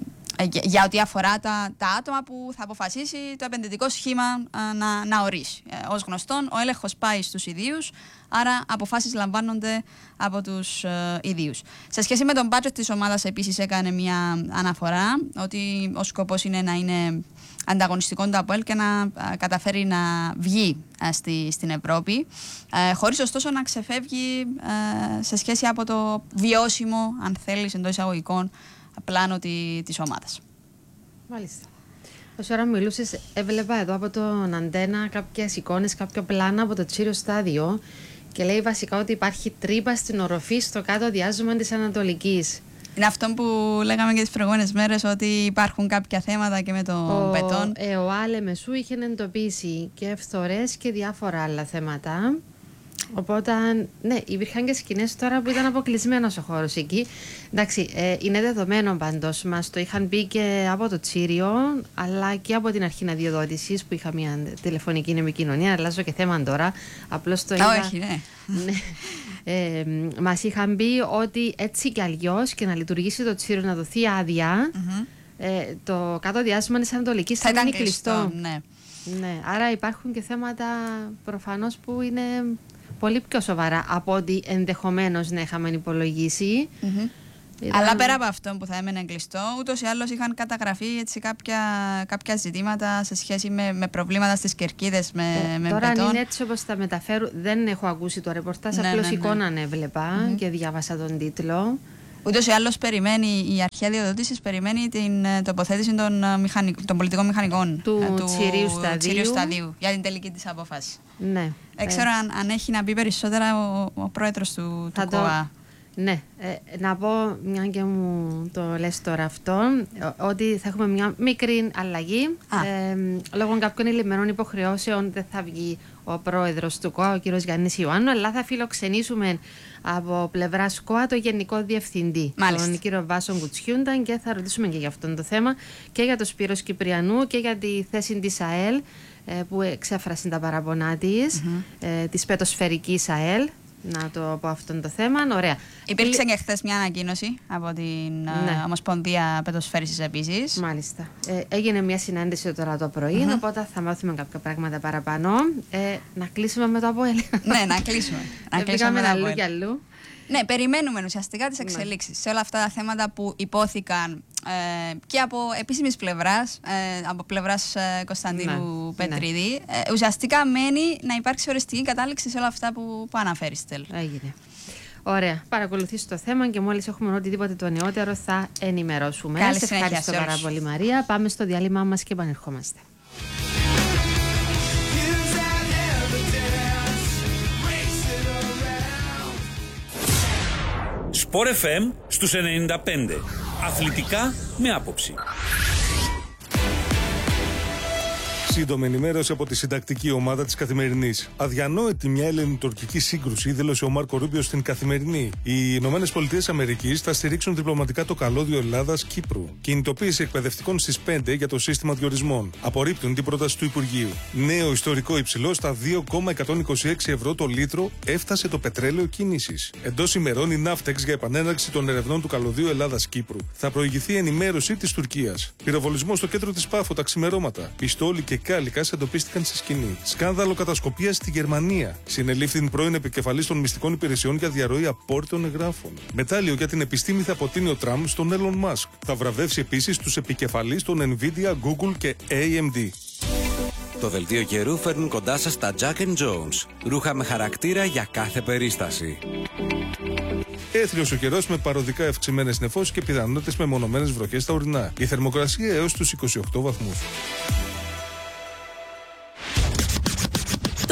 [SPEAKER 4] για ό,τι αφορά τα, τα άτομα που θα αποφασίσει το επενδυτικό σχήμα α, να, να ορίσει. Ε, ως γνωστόν, ο έλεγχος πάει στους ιδίους, άρα αποφάσεις λαμβάνονται από τους ε, ιδίους. Σε σχέση με τον budget της ομάδας, επίσης έκανε μια αναφορά ότι ο σκοπός είναι να είναι ανταγωνιστικό το ΑΠΟΕΛ και να α, καταφέρει να βγει α, στη, στην Ευρώπη, ε, χωρίς ωστόσο να ξεφεύγει ε, σε σχέση από το βιώσιμο, αν θέλεις, εντός εισαγωγικών, πλάνο τη, της ομάδας.
[SPEAKER 1] Μάλιστα. Όσο ώρα μιλούσες, έβλεπα εδώ από τον Αντένα κάποιες εικόνες, κάποια πλάνα από το Τσίριο Στάδιο, και λέει βασικά ότι υπάρχει τρύπα στην οροφή στο κάτω διάζωμα της Ανατολικής.
[SPEAKER 4] Είναι αυτό που λέγαμε και τις προηγούμενες μέρες, ότι υπάρχουν κάποια θέματα και με το
[SPEAKER 1] ο,
[SPEAKER 4] μπετόν.
[SPEAKER 1] Ε, ο Άλε Μεσού είχε εντοπίσει και φθορές και διάφορα άλλα θέματα. Οπότε, ναι, υπήρχαν και σκηνές τώρα που ήταν αποκλεισμένος ο χώρος εκεί. Εντάξει, ε, είναι δεδομένο πάντως, μας το είχαν πει και από το Τσίριο, αλλά και από την αρχή αδειοδότησης που είχα μια τηλεφωνική επικοινωνία. Αλλάζω και θέμα τώρα. Απλώς το είδα.
[SPEAKER 4] Όχι, ναι.
[SPEAKER 1] ναι. Ε, μας είχαν πει ότι έτσι κι αλλιώς, και να λειτουργήσει το Τσίριο, να δοθεί άδεια, mm-hmm. ε, το κάτω διάστημα της Ανατολικής θα, θα είναι κλειστό. κλειστό.
[SPEAKER 4] Ναι.
[SPEAKER 1] Ναι, άρα υπάρχουν και θέματα προφανώς που είναι πολύ πιο σοβαρά από ό,τι ενδεχομένως να είχαμε υπολογίσει.
[SPEAKER 4] Mm-hmm. Ήταν... Αλλά πέρα από αυτό που θα έμενε κλειστό, ούτως ή άλλως είχαν καταγραφεί έτσι κάποια, κάποια ζητήματα σε σχέση με, με προβλήματα στις κερκίδες με, ε, με
[SPEAKER 1] τώρα
[SPEAKER 4] μπετόν.
[SPEAKER 1] αν είναι έτσι όπως τα μεταφέρουν, δεν έχω ακούσει το ρεπορτάζ, ναι, απλώς ναι, ναι. εικόνα έβλεπα mm-hmm. και διάβασα τον τίτλο.
[SPEAKER 4] Ούτως ή άλλως περιμένει, η αρχή αδειοδότησης περιμένει την τοποθέτηση των, μηχανικ, των πολιτικών μηχανικών
[SPEAKER 1] του, ε, του Τσιρίου, σταδίου.
[SPEAKER 4] Τσιρίου Σταδίου για την τελική της απόφαση.
[SPEAKER 1] Ναι.
[SPEAKER 4] Δεν ξέρω ε. αν, αν έχει να πει περισσότερα ο, ο πρόεδρος του, του ΚΟΑ.
[SPEAKER 1] Ναι, ε, να πω, μια και μου το λες τώρα αυτό, ότι θα έχουμε μια μικρή αλλαγή. Ε, λόγω κάποιων ηλυμένων υποχρεώσεων δεν θα βγει ο πρόεδρος του ΚΟΑ, ο κύριος Γιάννης Ιωάννου, αλλά θα φιλοξενήσουμε από πλευράς ΚΟΑ το Γενικό Διευθυντή, Μάλιστα. τον κύριο Βάσο Κουτσιούνταν, και θα ρωτήσουμε και για αυτό το θέμα και για το Σπύρος Κυπριανού και για τη θέση της ΑΕΛ, ε, που εξέφρασε τα παραπονά της, mm-hmm. ε, της πετοσφαιρικής ΑΕΛ. Να το πω αυτό το θέμα. Ωραία.
[SPEAKER 4] Υπήρξε και χθες μια ανακοίνωση από την ναι. Ομοσπονδία Πετοσφαίρισης επίσης.
[SPEAKER 1] Μάλιστα. Ε, έγινε μια συνάντηση τώρα το πρωί, mm-hmm. οπότε θα μάθουμε κάποια πράγματα παραπάνω. Ε, να κλείσουμε με το ΑΠΟΕΛ.
[SPEAKER 4] Ναι, να κλείσουμε. να
[SPEAKER 1] κλείσουμε αλλού και αλλού.
[SPEAKER 4] Ναι, περιμένουμε ουσιαστικά τις εξελίξεις ναι. σε όλα αυτά τα θέματα που υπόθηκαν ε, και από επίσημης πλευράς, ε, από πλευράς ε, Κωνσταντίνου ναι. Πετρίδη. Ναι. Ε, ουσιαστικά μένει να υπάρξει οριστική κατάληξη σε όλα αυτά που, που αναφέρεις, Στέλ.
[SPEAKER 1] Έγινε. Ωραία. Παρακολουθείς το θέμα και μόλις έχουμε οτιδήποτε το νεότερο θα ενημερώσουμε.
[SPEAKER 4] Καλή
[SPEAKER 1] σε ευχαριστώ πάρα πολύ, Μαρία. Πάμε στο διάλειμμα μας και επανερχόμαστε.
[SPEAKER 5] Σπορ εφ εμ στους ενενήντα πέντε. Αθλητικά με άποψη.
[SPEAKER 6] Σύντομη ενημέρωση από τη συντακτική ομάδα της Καθημερινής. Αδιανόητη μια ελληνοτουρκική σύγκρουση, δήλωσε ο Μάρκο Ρούμπιο στην Καθημερινή. Οι Ηνωμένες Πολιτείες Αμερικής θα στηρίξουν διπλωματικά το καλώδιο Ελλάδας-Κύπρου. Κινητοποίηση εκπαιδευτικών στις πέντε για το σύστημα διορισμών. Απορρίπτουν την πρόταση του Υπουργείου. Νέο ιστορικό υψηλό στα δύο κόμμα εκατόν είκοσι έξι ευρώ το λίτρο έφτασε το πετρέλαιο κίνησης. Εντός ημερών η Ναύτεξ για επανέναρξη των ερευνών του καλωδίου Ελλάδας-Κύπρου. Θα προηγηθεί ενημέρωση της Τουρκίας. Πυροβολισμό στο κέντρο της Πάφο τα ξημερώματα. Πιστόλι και κάλικα εντοπίστηκαν σε σκηνή. Σκάνδαλο κατασκοπίας στη Γερμανία. Συνελήφθην πρώην επικεφαλής των μυστικών υπηρεσιών για διαρροή απόρριτων εγγράφων. Μετάλλιο για την επιστήμη θα αποτείνει ο Τραμπ στον Elon Musk. Θα βραβεύσει επίσης τους επικεφαλείς των Nvidia, Google και έι εμ ντι.
[SPEAKER 3] Το δελτίο καιρού φέρνουν κοντά σας τα Jack and Jones. Ρούχα με χαρακτήρα για κάθε περίσταση.
[SPEAKER 6] Έθριος ο καιρός με παροδικά ευξημένες νεφώσεις και πιθανότητες με μονομένες βροχές στα ορεινά. Η θερμοκρασία έως τους είκοσι οκτώ βαθμούς.
[SPEAKER 7] Το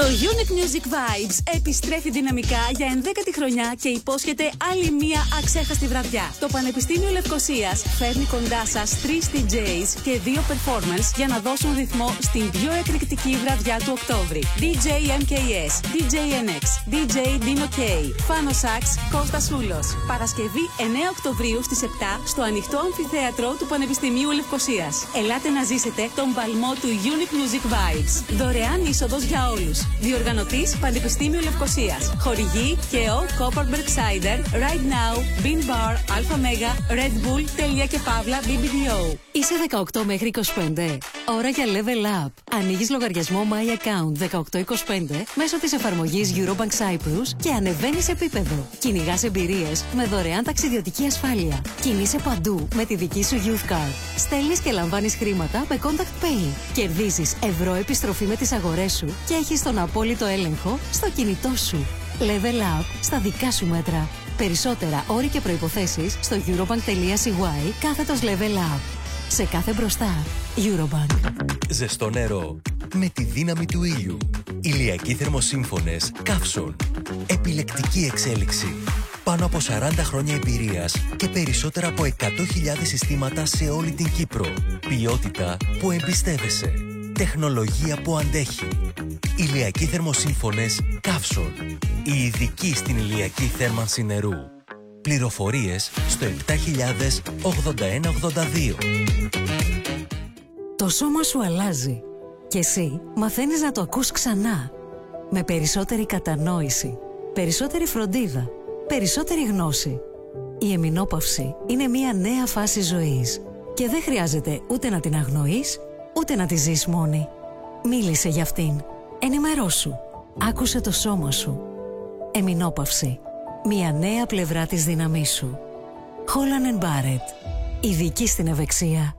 [SPEAKER 7] Το Unique Music Vibes επιστρέφει δυναμικά για ενδέκατη χρονιά και υπόσχεται άλλη μία αξέχαστη βραδιά. Το Πανεπιστήμιο Λευκωσίας φέρνει κοντά σας τρεις ντι τζέις και δύο performance για να δώσουν ρυθμό στην πιο εκρηκτική βραδιά του Οκτώβρη. ντι τζέι εμ κέι ες, ντι τζέι εν εξ, ντι τζέι Dino K, Fano Sax, Κώστας Σούλος. Παρασκευή εννέα Οκτωβρίου στις επτά στο ανοιχτό αμφιθέατρο του Πανεπιστημίου Λευκωσίας. Ελάτε να ζήσετε τον παλμό του Unique Music Vibes. Δωρεάν είσοδος για όλους. Διοργανωτής Πανεπιστήμιο Λευκωσίας. Χορηγή ΚΕΟ, Copperberg Cider, Right Now, Bean Bar, Alpha Mega, Red Bull, Τέλεια και Παύλα, μπι μπι ντι ο.
[SPEAKER 8] Είσαι δεκαοκτώ μέχρι είκοσι πέντε. Ώρα για Level Up. Ανοίγεις λογαριασμό My Account δεκαοκτώ είκοσι πέντε μέσω της εφαρμογής Eurobank Cyprus και ανεβαίνεις επίπεδο. Κυνηγάς εμπειρίες με δωρεάν ταξιδιωτική ασφάλεια. Κινείσαι παντού με τη δική σου Youth Card. Στέλνεις και λαμβάνεις χρήματα με Contact Pay. Κερδίζεις ευρώ επιστροφή με τις αγορές σου και έχεις τον απόλυτο έλεγχο στο κινητό σου. Level Up στα δικά σου μέτρα. Περισσότερα όροι και προϋποθέσεις στο eurobank.cy κάθετος Level Up. Σε κάθε μπροστά, Eurobank.
[SPEAKER 9] Ζεστό νερό με τη δύναμη του ήλιου. Ηλιακοί θερμοσύμφωνες Καύσον. Επιλεκτική εξέλιξη. Πάνω από σαράντα χρόνια εμπειρίας και περισσότερα από εκατό χιλιάδες συστήματα σε όλη την Κύπρο. Ποιότητα που εμπιστεύεσαι. Τεχνολογία που αντέχει. Ηλιακοί θερμοσύμφωνες Καύσον. Η ειδική στην ηλιακή θέρμανση νερού. Πληροφορίες στο επτά χιλιάδες ογδόντα ένα ογδόντα δύο.
[SPEAKER 8] Το σώμα σου αλλάζει και εσύ μαθαίνεις να το ακούς ξανά. Με περισσότερη κατανόηση, περισσότερη φροντίδα, περισσότερη γνώση. Η εμεινόπαυση είναι μια νέα φάση ζωής και δεν χρειάζεται ούτε να την αγνοείς, ούτε να τη ζεις μόνη. Μίλησε για αυτήν. Ενημερώσου. Άκουσε το σώμα σου. Εμεινόπαυση. Μια νέα πλευρά της δύναμής σου. Holland and Barrett. Ειδική στην ευεξία.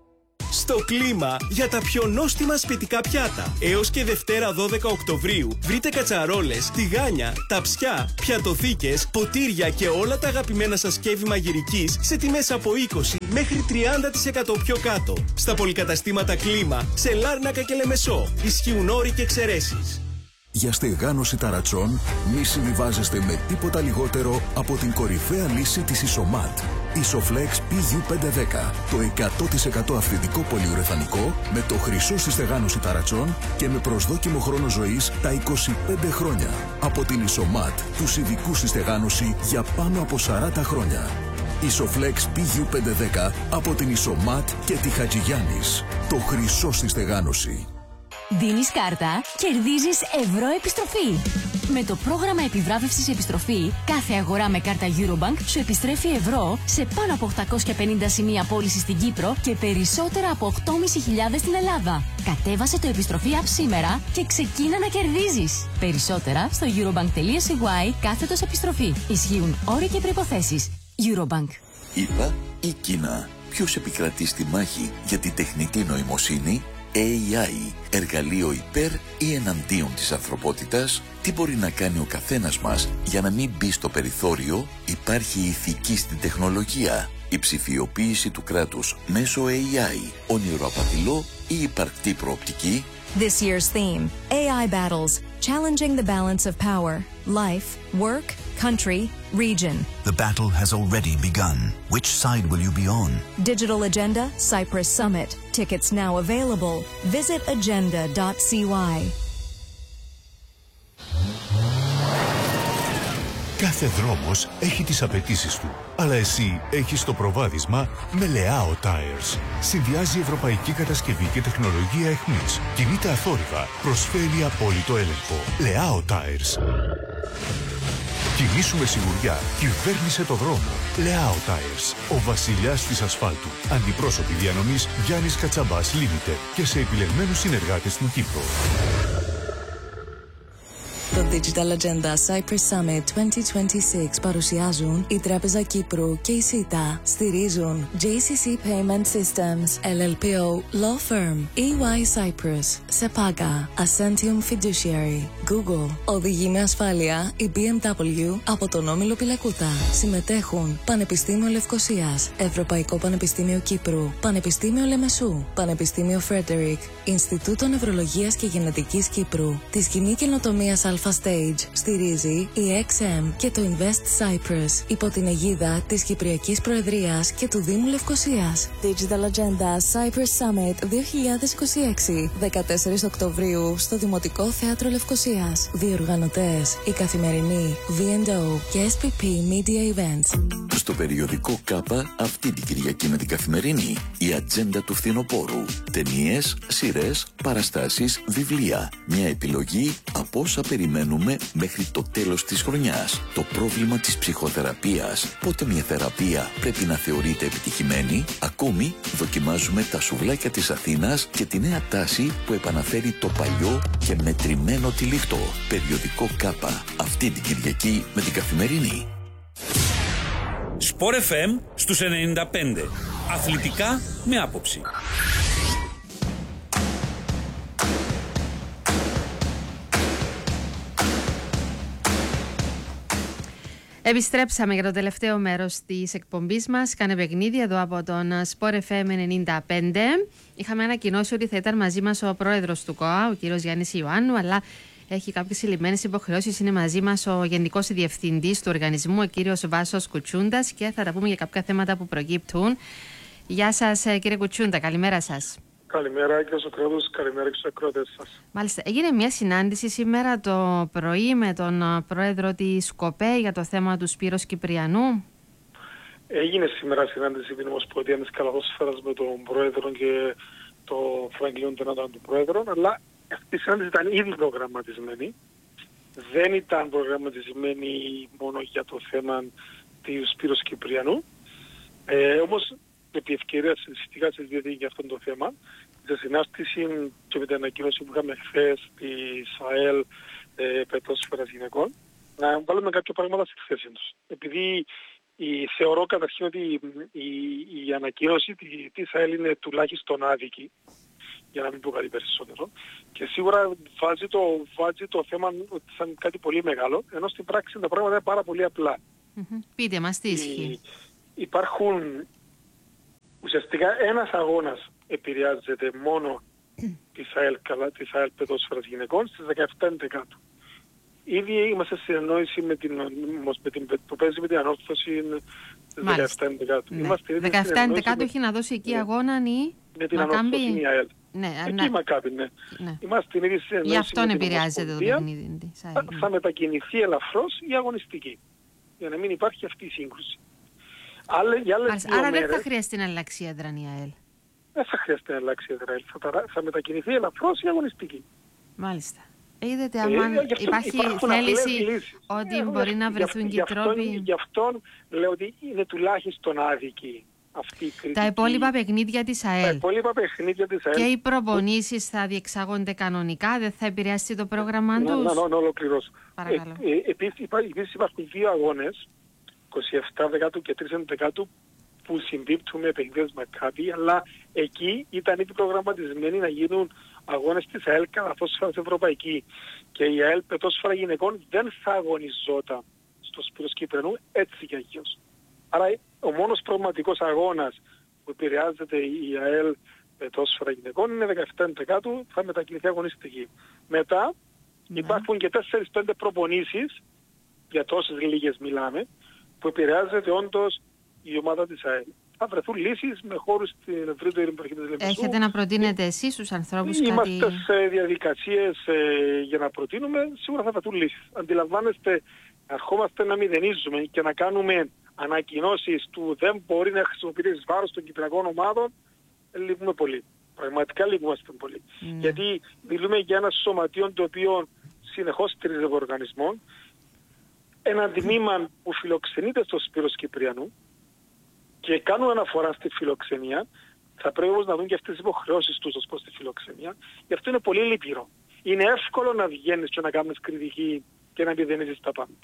[SPEAKER 10] Στο κλίμα για τα πιο νόστιμα σπιτικά πιάτα. Έως και Δευτέρα δώδεκα Οκτωβρίου βρείτε κατσαρόλες, τηγάνια, ταψιά, πιατοθήκες, ποτήρια και όλα τα αγαπημένα σας σκεύη μαγειρικής σε τιμές από είκοσι μέχρι τριάντα τοις εκατό πιο κάτω. Στα πολυκαταστήματα Κλίμα, σε Λάρνακα και Λεμεσό. Ισχύουν όροι και εξαιρέσεις.
[SPEAKER 11] Για στεγάνωση ταρατσών μη συμβιβάζεστε με τίποτα λιγότερο από την κορυφαία λύση της Isomat. Isoflex πι γιου πεντακόσια δέκα. Το εκατό τοις εκατό αυθεντικό πολυουρεθανικό με το χρυσό στη στεγάνωση ταρατσών και με προσδόκιμο χρόνο ζωής τα είκοσι πέντε χρόνια. Από την Isomat, τους ειδικούς στη στεγάνωση για πάνω από σαράντα χρόνια. Isoflex πι γιου πεντακόσια δέκα από την Isomat και τη Χατζηγιάννης. Το χρυσό στη στεγάνωση.
[SPEAKER 12] Δίνεις κάρτα, κερδίζεις ευρώ επιστροφή. Με το πρόγραμμα επιβράβευσης επιστροφή, κάθε αγορά με κάρτα Eurobank σου επιστρέφει ευρώ σε πάνω από οκτακόσια πενήντα σημεία πώληση στην Κύπρο και περισσότερα από οκτώ χιλιάδες πεντακόσια στην Ελλάδα. Κατέβασε το επιστροφή app σήμερα και ξεκίνα να κερδίζεις. Περισσότερα στο eurobank.cy κάθετος επιστροφή. Ισχύουν όροι και προϋποθέσεις. Eurobank.
[SPEAKER 13] Είπα ή Κίνα. Ποιος επικρατεί στη μάχη για την τεχνητή νοημοσύνη? έι άι, εργαλείο υπέρ ή εναντίον της ανθρωπότητας? Τι μπορεί να κάνει ο καθένας μας για να μην μπει στο περιθώριο? Υπάρχει ηθική στην τεχνολογία? Η ψηφιοποίηση του κράτους μέσω έι άι, όνειρο απατηλό ή υπαρκτή προοπτική?
[SPEAKER 14] This year's theme, έι άι Battles, challenging the balance of power, life, work, country, region.
[SPEAKER 15] The battle has already begun. Which side will you be on?
[SPEAKER 14] Digital Agenda, Cyprus Summit. Tickets now available. Visit agenda dot c y.
[SPEAKER 16] Κάθε δρόμος έχει τις απαιτήσεις του, αλλά εσύ έχεις το προβάδισμα με Λεάο Tires. Συνδυάζει ευρωπαϊκή κατασκευή και τεχνολογία εχμής. Κινείται αθόρυβα, προσφέρει απόλυτο έλεγχο. Λεάο Tires. Κινήσου με σιγουριά, κυβέρνησε το δρόμο. Λεάο Tires, ο βασιλιάς της ασφάλτου. Αντιπρόσωποι διανομής Γιάννης Κατσαμπάς Limited και σε επιλεγμένους συνεργάτες στην Κύπρο.
[SPEAKER 17] Στο Digital Agenda Cyprus Summit είκοσι είκοσι έξι παρουσιάζουν η Τράπεζα Κύπρου και η ΣΥΤΑ. Στηρίζουν τζέι σι σι Payment Systems, ελ ελ πι ο Law Firm, ι γουάι Cyprus, Sepaga, Ascentium Fiduciary, Google. Οδηγεί με ασφάλεια η μπι εμ ντάμπλιου από τον Όμιλο Πιλακούτα. Συμμετέχουν Πανεπιστήμιο Λευκωσίας, Ευρωπαϊκό Πανεπιστήμιο Κύπρου, Πανεπιστήμιο Λεμεσού, Πανεπιστήμιο Φρέντερικ, Ινστιτούτο Νευρολογίας και Γενετικής Κύπρου. Τη σκηνή καινοτομίας Alpha Stage στηρίζει η εξ εμ και το Invest Cyprus υπό την αιγίδα της Κυπριακής Προεδρίας και του Δήμου Λευκωσίας. Digital Agenda Cyprus Summit δύο χιλιάδες είκοσι έξι, δεκατέσσερις Οκτωβρίου στο Δημοτικό Θέατρο Λευκωσίας. Διοργανωτές η Καθημερινή, βι εντ ο και ες πι πι Media Events.
[SPEAKER 13] Στο περιοδικό ΚΑΠΑ αυτή την Κυριακή με την Καθημερινή η ατζέντα του φθινοπόρου. Ταινίες, σειρές, παραστάσεις, βιβλία. Μια επιλογή από όσα περιμένουμε μέχρι το τέλος της χρονιάς. Το πρόβλημα της ψυχοθεραπείας. Πότε μια θεραπεία πρέπει να θεωρείται επιτυχημένη. Ακόμη δοκιμάζουμε τα σουβλάκια της Αθήνας και τη νέα τάση που επαναφέρει το παλιό και μετρημένο τυλιχτό. Περιοδικό ΚΑΠΑ αυτή την Κυριακή με την Καθημερινή.
[SPEAKER 5] Σπορ εφ εμ στους ενενήντα πέντε. Αθλητικά με άποψη.
[SPEAKER 1] Επιστρέψαμε για το τελευταίο μέρος της εκπομπής μας. Κάνε παιχνίδι εδώ από τον Sport εφ εμ ενενήντα πέντε. Είχαμε ανακοινώσει ότι θα ήταν μαζί μας ο πρόεδρος του ΚΟΑ, ο κύριος Γιάννης Ιωάννου, αλλά έχει κάποιες συλλημμένες υποχρεώσεις. Είναι μαζί μας ο Γενικός Διευθυντής του οργανισμού, ο κύριος Βάσος Κουτσούντας, και θα τα πούμε για κάποια θέματα που προκύπτουν. Γεια σας, κύριε Κουτσούντα, καλημέρα σας.
[SPEAKER 18] Καλημέρα κύριε Σοκράτος, καλημέρα και στους ακροατές σας.
[SPEAKER 1] Μάλιστα, έγινε μια συνάντηση σήμερα το πρωί με τον πρόεδρο της ΚΟΠΕ για το θέμα του Σπύρος Κυπριανού.
[SPEAKER 18] Έγινε σήμερα συνάντηση στην Ομοσπονδία της Καλαθόσφαιρας με τον πρόεδρο και τον Φραγκλίον Τενάταν του πρόεδρου, αλλά αυτή η συνάντηση ήταν ήδη προγραμματισμένη. Δεν ήταν προγραμματισμένη μόνο για το θέμα του Σπύρος Κυπριανού. Ε, όμως, επί ευκαιρία συζητήκα συζητήθηκε για αυτό το θέμα. Σε συνάρτηση και με την ανακοίνωση που είχαμε χθες της ΑΕΛ ε, πετόσφαιρας γυναικών, να βάλουμε κάποια πράγματα στη θέση τους. Επειδή η, θεωρώ καταρχήν ότι η, η, η ανακοίνωση της ΑΕΛ είναι τουλάχιστον άδικη, για να μην πω κάτι περισσότερο, και σίγουρα βάζει το, βάζει το θέμα σαν κάτι πολύ μεγάλο, ενώ στην πράξη τα πράγματα είναι πάρα πολύ απλά.
[SPEAKER 1] Mm-hmm. Πείτε μας τι ισχύει.
[SPEAKER 18] Υπάρχουν ουσιαστικά ένας αγώνας επηρεάζεται μόνο της ΑΕΛ, της ΑΕΛ πεδόσφαιρας γυναικών στις δεκαεπτά έντεκατου. Ήδη είμαστε σε συνεννόηση με την, με την, που παίζει με την ανόρθωση στις δεκαεπτά έντεκατου.
[SPEAKER 1] Ναι. δεκαεπτά έντεκατου έχει να δώσει εκεί αγώνα η
[SPEAKER 18] με την ανόρθωση η ΑΕΛ.
[SPEAKER 1] Ναι,
[SPEAKER 18] εκεί
[SPEAKER 1] ναι.
[SPEAKER 18] Μακάμπι, ναι.
[SPEAKER 1] ναι.
[SPEAKER 18] Είμαστε ήδη σε συνεννόηση.
[SPEAKER 1] Γι' αυτόν επηρεάζεται το παιχνίδι της ΑΕΛ.
[SPEAKER 18] Θα, θα μετακινηθεί ελαφρώς η αγωνιστική, για να μην υπάρχει αυτή η σύγκρουση. Άλλε, άλλες
[SPEAKER 1] Άρα δεν
[SPEAKER 18] μέρες,
[SPEAKER 1] θα χρειαστεί να αλλάξει η έδρα η ΑΕΛ.
[SPEAKER 18] Δεν θα χρειαστεί να αλλάξει η έδρα. Θα, θα μετακινηθεί ελαφρώς η αγωνιστική.
[SPEAKER 1] Μάλιστα. Είδατε, άμα ε, υπάρχει θέληση ότι ε, μπορεί να βρεθούν και τρόποι.
[SPEAKER 18] Γι' αυτό λέω ότι είναι τουλάχιστον άδικη αυτή η κριτική.
[SPEAKER 1] Τα υπόλοιπα παιχνίδια της ΑΕΛ.
[SPEAKER 18] Τα υπόλοιπα παιχνίδια της ΑΕΛ.
[SPEAKER 1] Και οι προπονήσεις θα διεξάγονται κανονικά, δεν θα επηρεαστεί το πρόγραμμα τους.
[SPEAKER 18] Να, να, να ολοκληρώσω.
[SPEAKER 1] Παρακαλώ.
[SPEAKER 18] Ε, ε, επίσης υπάρχουν δύο αγώνες, είκοσι επτά δεκάτου και τρεις δεκάτου, που συμπίπτουν με παιχνίδες Μακάμπι, αλλά εκεί ήταν ήδη προγραμματισμένοι να γίνουν αγώνες της ΑΕΛ Καλαθόσφαιρας Ευρωπαϊκή. Και η ΑΕΛ πετόσφαιρα γυναικών δεν θα αγωνιζόταν στο Σπύρος Κυπριανού έτσι κι αλλιώς. Άρα ο μόνος πραγματικός αγώνας που επηρεάζεται η ΑΕΛ πετόσφαιρα γυναικών είναι δεκαεπτά έντεκατου, θα μετακινηθεί αγωνιστική. Μετά ναι. υπάρχουν και τέσσερις πέντε προπονήσεις, για τόσες λίγες μιλάμε, που επηρεάζεται όντως η ομάδα της ΑΕΛ. Θα βρεθούν λύσεις με χώρους στην ευρύτερη περιοχή της Λεμεσού.
[SPEAKER 1] Έχετε να προτείνετε εσείς στους ανθρώπους
[SPEAKER 18] Είμαστε
[SPEAKER 1] κάτι...
[SPEAKER 18] Είμαστε σε διαδικασίες ε, για να προτείνουμε, σίγουρα θα βρεθούν λύσεις. Αντιλαμβάνεστε, αρχόμαστε να μηδενίζουμε και να κάνουμε ανακοινώσεις του δεν μπορεί να χρησιμοποιήσει βάρος των κυπριακών ομάδων, λείπουμε πολύ. Πραγματικά λείπομαστε πολύ. Mm. Γιατί μιλούμε για ένα σωματείο το οποίο συνεχώς στηρίζεται από οργανισμών, ένα τμήμα που φιλοξενείται στο Σπύρος Κυπριανού και κάνουν αναφορά στη φιλοξενία, θα πρέπει όμως να δουν και αυτές τις υποχρεώσεις τους ως προς τη φιλοξενία. Γι' αυτό είναι πολύ λυπηρό. Είναι εύκολο να βγαίνεις και να κάνεις κριτική και να επιδενήσεις τα πάντα.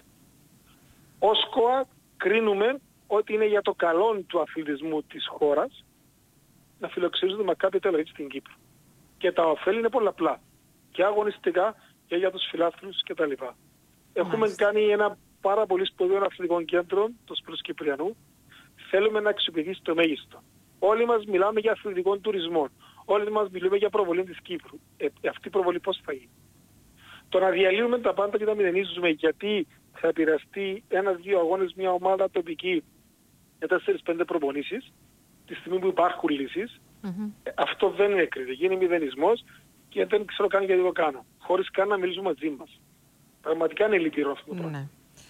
[SPEAKER 18] Ως ΚΟΑ κρίνουμε ότι είναι για το καλό του αθλητισμού της χώρας να φιλοξενίζονται Μακάμπι Τελ Αβίβ στην Κύπρο. Και τα ωφέλη είναι πολλαπλά. Και αγωνιστικά και για τους φιλάθλους κτλ. Έχουμε Μάλιστα. κάνει ένα πάρα πολύ σπουδαίο αθλητικό κέντρο, το Σπύρος Κυπριανού. Θέλουμε να αξιοποιηθεί στο μέγιστο. Όλοι μας μιλάμε για αθλητικό τουρισμό. Όλοι μας μιλούμε για προβολή της Κύπρου. Ε, αυτή η προβολή πώς θα γίνει? Το να διαλύουμε τα πάντα και τα μηδενίζουμε γιατί θα επηρεαστεί ένα-δύο αγώνες μια ομάδα τοπική για τέσσερις πέντε προπονήσεις, τη στιγμή που υπάρχουν λύσεις, mm-hmm. ε, αυτό δεν είναι κριτική, είναι μηδενισμός και δεν ξέρω καν γιατί το κάνω. Χωρίς καν να μιλήσουμε μαζί μας. Πραγματικά είναι λυπηρό αυτό το πράγμα.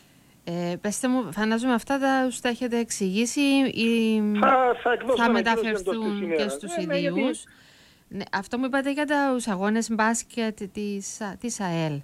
[SPEAKER 1] Ε, πέστε μου, φαντάζομαι αυτά τα, τα έχετε εξηγήσει ή
[SPEAKER 18] θα, θα,
[SPEAKER 1] θα μεταφερθούν και στους ε, ιδίους. Ναι, γιατί... ναι, αυτό μου είπατε για τους αγώνες μπάσκετ της, της ΑΕΛ.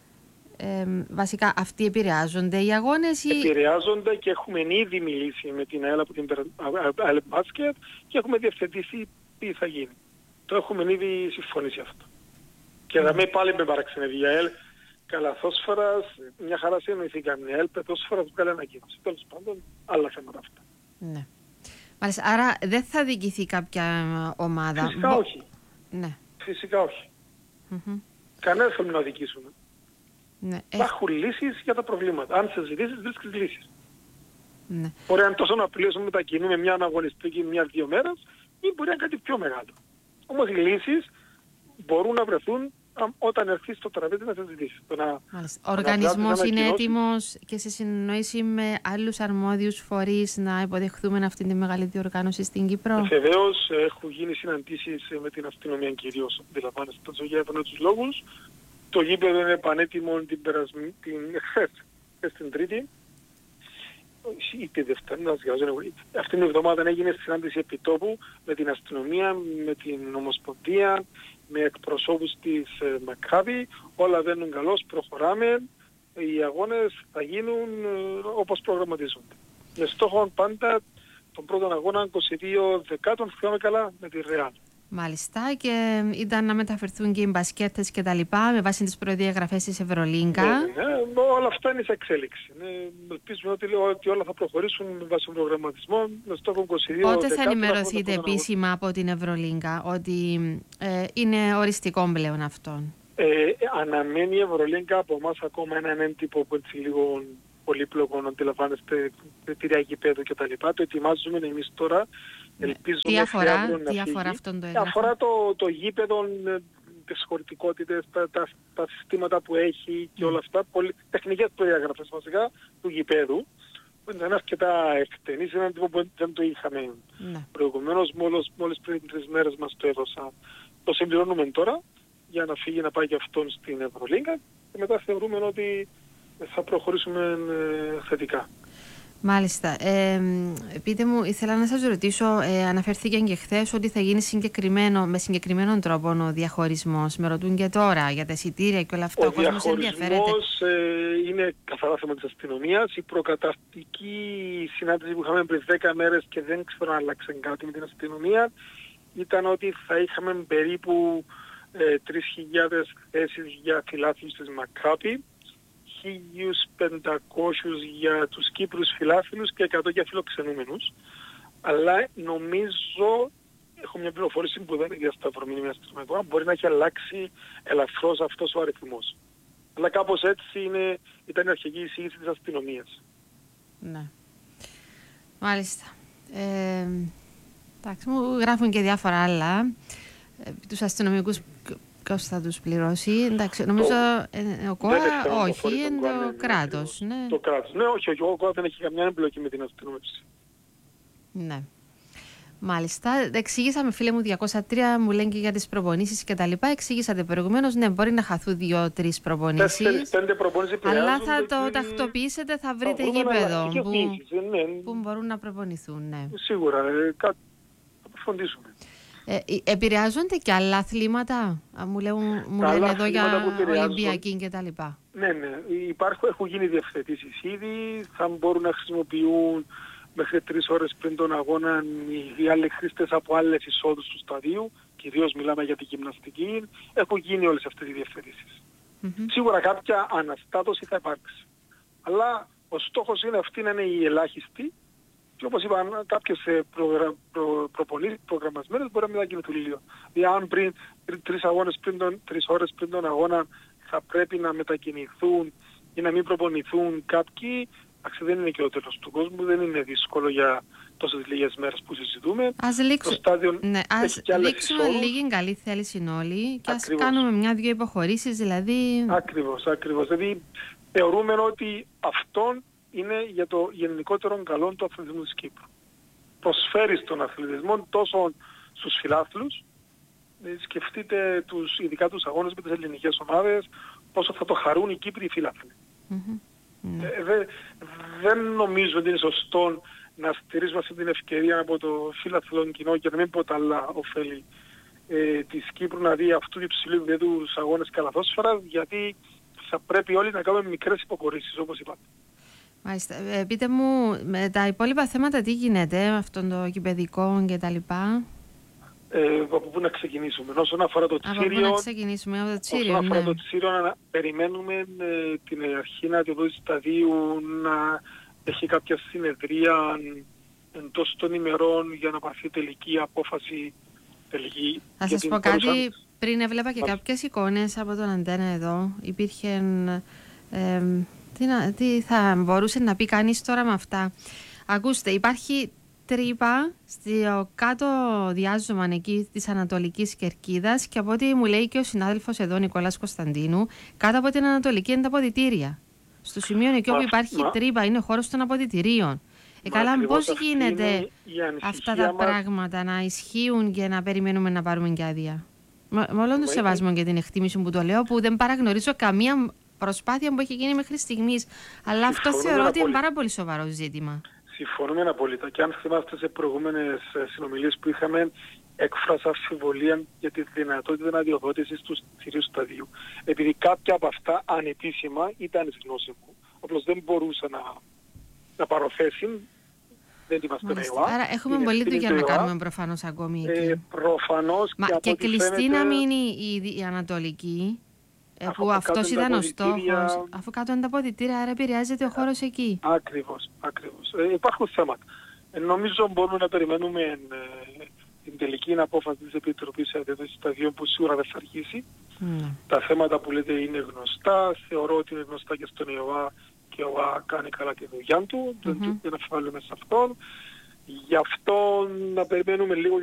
[SPEAKER 1] Ε, βασικά αυτοί επηρεάζονται οι αγώνες ή...
[SPEAKER 18] Επηρεάζονται και έχουμε ήδη μιλήσει με την ΑΕΛ από την ΑΕΛ μπάσκετ και έχουμε διευθετήσει τι θα γίνει. Το έχουμε ήδη συμφωνήσει αυτό. Και mm. δαμε πάλι με παραξενεύει η ΑΕΛ. Καλαθόσφαιρας, μια χαρά συνοηθήκαμε. Η ΑΕΛ πετόσφαιρας βγάλε ανακοίνωση. Τέλος πάντων, άλλα θέματα αυτά.
[SPEAKER 1] Ναι. Μάλιστα, άρα δεν θα διοικηθεί κάποια ομάδα.
[SPEAKER 18] Φυσικά Μπο... όχι.
[SPEAKER 1] Ναι.
[SPEAKER 18] Φυσικά όχι. Mm-hmm. Κανένα θέλουμε να διοικήσουμε.
[SPEAKER 1] Ναι.
[SPEAKER 18] Υπάρχουν ε... λύσεις για τα προβλήματα. Αν σε ζητήσεις, βρίσκεις λύσεις.
[SPEAKER 1] Ναι.
[SPEAKER 18] Μπορεί να είναι τόσο να πληρώσουμε μετακινούμε μια αναγωνιστική μια-δύο μέρες ή μπορεί να είναι κάτι πιο μεγάλο. Όμως οι λύσεις μπορούν να βρεθούν όταν έρθει στο τραπέζι να συζητήσει.
[SPEAKER 1] Ο οργανισμός είναι έτοιμος και σε συνεννόηση με άλλους αρμόδιους φορείς να υποδεχθούμε αυτή τη μεγάλη διοργάνωση στην Κύπρο.
[SPEAKER 18] Βεβαίως έχουν γίνει συναντήσεις με την αστυνομία κυρίως. Αντιλαμβάνεστε τον για τους λόγους. Το γήπεδο είναι πανέτοιμο την περασμή, την στην Τρίτη. Ή τη Δευτέρα, να διαβάζω. Αυτήν την εβδομάδα έγινε συνάντηση επιτόπου με την αστυνομία, με την Ομοσπονδία, με εκπροσώπους της ε, Μακάμπι. Όλα βαίνουν καλώς, προχωράμε. Οι αγώνες θα γίνουν ε, όπως προγραμματίζονται. Με στόχο πάντα τον πρώτο αγώνα είκοσι δύο Δεκάτων, θυμάμαι καλά, με τη Ρεάλ.
[SPEAKER 1] Μάλιστα, και ήταν να μεταφερθούν και οι μπασκέτες και τα λοιπά με βάση τις προδιαγραφές της Ευρωλίγκα.
[SPEAKER 18] Ναι, ναι, όλα αυτά είναι σε εξέλιξη. Ναι, ελπίζουμε ότι, ότι όλα θα προχωρήσουν με βάση τον προγραμματισμό με στόχο είκοσι δύο.
[SPEAKER 1] Πότε θα ενημερωθείτε επίσημα από την Ευρωλίγκα ότι ε, είναι οριστικό πλέον αυτόν?
[SPEAKER 18] Ε, αναμένει η Ευρωλίγκα από εμάς ακόμα έναν έντυπο που έτσι λίγο πολύπλοκο, να αντιλαμβάνεστε, κριτήρια γηπέδου κτλ. Το ετοιμάζουμε εμείς τώρα. Ελπίζουμε
[SPEAKER 1] τι αφορά, τι αφορά αυτόν το έγγραφο?
[SPEAKER 18] Αφορά το, το γήπεδο, τις χωρητικότητες, τα, τα, τα συστήματα που έχει και όλα αυτά. Πολυ, τεχνικές προδιαγραφές βασικά του γηπέδου. Που είναι αρκετά εκτενής, είναι ένα τύπο που δεν το είχαμε ναι. προηγουμένως. Μόλις, μόλις πριν τρεις μέρες μας το έδωσα. Το συμπληρώνουμε τώρα για να φύγει να πάει και αυτόν στην Ευρωλίγκα και μετά θεωρούμε ότι θα προχωρήσουμε θετικά.
[SPEAKER 1] Μάλιστα. Ε, πείτε μου, ήθελα να σας ρωτήσω, ε, αναφέρθηκε και χθες ότι θα γίνει συγκεκριμένο, με συγκεκριμένον τρόπο ο διαχωρισμός. Με ρωτούν και τώρα για τα εισιτήρια και όλα αυτά.
[SPEAKER 18] Ο, ο διαχωρισμός ε, είναι καθαρά θέμα της αστυνομίας. Η προκαταρκτική συνάντηση που είχαμε πριν δέκα μέρες και δεν ξέρω αν άλλαξε κάτι με την αστυνομία ήταν ότι θα είχαμε περίπου ε, τρεις χιλιάδες θέσεις για φιλάθλους της Μακάμπι, χίλιους πεντακόσιους για τους Κύπρους φιλάθλους και εκατό για φιλοξενούμενους. Αλλά νομίζω, έχω μια πληροφόρηση που δεν είναι διασταυρωμένη με αστυνομικό, μπορεί να έχει αλλάξει ελαφρώς αυτός ο αριθμός. Αλλά κάπως έτσι είναι, ήταν η αρχική εισήγηση της αστυνομίας.
[SPEAKER 1] Ναι. Μάλιστα. Ε, εντάξει, μου γράφουν και διάφορα άλλα. Ε, τους αστυνομικούς ποιος θα τους πληρώσει? Εντάξει, νομίζω το... ε, ο ΚΟΑ όχι, είναι το, το κράτος. Ναι.
[SPEAKER 18] Το κράτος. Ναι, όχι, όχι, ο ΚΟΑ δεν έχει καμιά εμπλοκή με την αστυνομία.
[SPEAKER 1] Ναι. Μάλιστα. Εξηγήσαμε, φίλε μου, διακόσια τρία μου λένε και για τις προπονήσεις και τα λοιπά. Εξηγήσατε προηγουμένως, ναι, μπορεί να χαθούν δύο-τρεις προπονήσεις.
[SPEAKER 18] Τέσσερις, πέντε προπονήσεις.
[SPEAKER 1] Αλλά θα το τακτοποιήσετε, θα βρείτε γήπεδο που,
[SPEAKER 18] ναι.
[SPEAKER 1] που μπορούν να προπονηθούν. Ναι.
[SPEAKER 18] Σίγουρα, ε, κάτι θα προφροντίσουμε.
[SPEAKER 1] Ε, επηρεάζονται και άλλα αθλήματα, μου, λέουν, μου λένε εδώ για Ολυμπιακή και τα λοιπά.
[SPEAKER 18] Ναι, ναι, υπάρχουν, έχουν γίνει διευθετήσεις ήδη, θα μπορούν να χρησιμοποιούν μέχρι τρεις ώρες πριν τον αγώνα οι άλλοι χρήστες από άλλες εισόδους του σταδίου κυρίως μιλάμε για τη γυμναστική, έχουν γίνει όλες αυτές οι διευθετήσεις.
[SPEAKER 1] Mm-hmm.
[SPEAKER 18] Σίγουρα κάποια αναστάτωση θα υπάρξει. Αλλά ο στόχος είναι αυτή να είναι η ελάχιστη και όπως είπα κάποιες προγρα... προ... προπονήσεις προγραμματισμένες μπορεί να μην γίνει του λίγο. Δηλαδή αν πριν, πριν τρεις, αγώνες, πριν τον, τρεις ώρες πριν τον αγώνα θα πρέπει να μετακινηθούν ή να μην προπονηθούν κάποιοι, εντάξει, δεν είναι και ο τέλος του κόσμου, δεν είναι δύσκολο για τόσες λίγες μέρες που συζητούμε.
[SPEAKER 1] Ας, λήξου...
[SPEAKER 18] Το στάδιο
[SPEAKER 1] ναι, ας λήξουμε λίγη καλή θέληση όλοι και ας κάνουμε μια-δυο υποχωρήσεις, δηλαδή...
[SPEAKER 18] Ακριβώς, ακριβώς. Δηλαδή θεωρούμε ότι αυτό είναι για το γενικότερο καλό του αθλητισμού της Κύπρου. Προσφέρει στον αθλητισμό τόσο στους φιλάθλους, σκεφτείτε τους, ειδικά τους αγώνες με τις ελληνικές ομάδες, πόσο θα το χαρούν οι Κύπροι φιλάθλοι.
[SPEAKER 1] Mm-hmm.
[SPEAKER 18] Ε, δε, δεν νομίζω ότι είναι σωστό να στηρίζουμε αυτή την ευκαιρία από το φιλαθλό κοινό και να μην πω τα άλλα ωφέλη ε, της Κύπρου να δει αυτού του υψηλού επίπεδου τους αγώνες καλαθόσφαιρα, γιατί θα πρέπει όλοι να κάνουμε μικρές υποκορίσεις όπως είπατε.
[SPEAKER 1] Μάλιστα. Ε, πείτε μου, με τα υπόλοιπα θέματα τι γίνεται, αυτόν το κυπεδικό και τα λοιπά.
[SPEAKER 18] Ε, από πού να ξεκινήσουμε. Όσον αφορά το Τσίριο,
[SPEAKER 1] από πού να ξεκινήσουμε, από το Τσίριο,
[SPEAKER 18] όσον αφορά
[SPEAKER 1] ναι.
[SPEAKER 18] το Τσίριο να περιμένουμε ε, την αρχή αντιδότηση σταδίου να έχει κάποια συνεδρία εντός των ημερών για να πάρθει τελική απόφαση. Τελική,
[SPEAKER 1] θα σας πω κάτι, παρουσία... πριν έβλεπα και Μας... κάποιες εικόνες από τον Αντένα εδώ, υπήρχε... Ε, τι, να, τι θα μπορούσε να πει κανείς τώρα με αυτά. Ακούστε, υπάρχει τρύπα στο κάτω διάζωμα εκεί της Ανατολικής Κερκίδας και από ό,τι μου λέει και ο συνάδελφος εδώ Νικόλας Κωνσταντίνου, κάτω από την Ανατολική είναι τα αποδυτήρια. Στο σημείο εκεί όπου υπάρχει μα, τρύπα είναι ο χώρος των αποδυτηρίων. Ε, καλά, πώς γίνεται αυτά τα μας... πράγματα να ισχύουν και να περιμένουμε να πάρουμε και άδεια. Με όλον το σεβασμό και την εκτίμηση που το λέω, που δεν παραγνωρίζω καμία προσπάθεια που έχει γίνει μέχρι στιγμής. Αλλά αυτό θεωρώ ότι είναι πάρα πολύ σοβαρό ζήτημα.
[SPEAKER 18] Συμφωνούμε απόλυτα. Και αν θυμάστε σε προηγούμενες συνομιλίες που είχαμε, έκφρασα αμφιβολία για τη δυνατότητα αδειοδότησης του κυρίου σταδίου. Επειδή κάποια από αυτά ανεπίσημα ήταν στη γνώση μου. Απλώς δεν μπορούσα να, να παροθέσει. Δεν είμαστε ΕΟΑ.
[SPEAKER 1] Άρα έχουμε είναι πολύ δουλειά να κάνουμε προφανώς ακόμη εκεί.
[SPEAKER 18] Ε, προφανώς.
[SPEAKER 1] Μα και, και κλειστή φαίνεται... να μείνει η, η Ανατολική. Που αυτός ήταν ο στόχος, αφού κάτω είναι τα αποδυτήρια, άρα επηρεάζεται ο χώρος εκεί.
[SPEAKER 18] Ακριβώς, ακριβώς. Ε, υπάρχουν θέματα. Ε, νομίζω μπορούμε να περιμένουμε ε, την τελική απόφαση της Επιτροπής Αδειοδότησης Σταδίων που σίγουρα δεν θα αρχίσει. Mm. Τα θέματα που λέτε είναι γνωστά, θεωρώ ότι είναι γνωστά και στον ΕΟΑ και ο ΕΟΑ κάνει καλά τη δουλειά του, mm-hmm. δεν αμφιβάλλουμε σε αυτόν. Γι' αυτό να περιμένουμε λίγο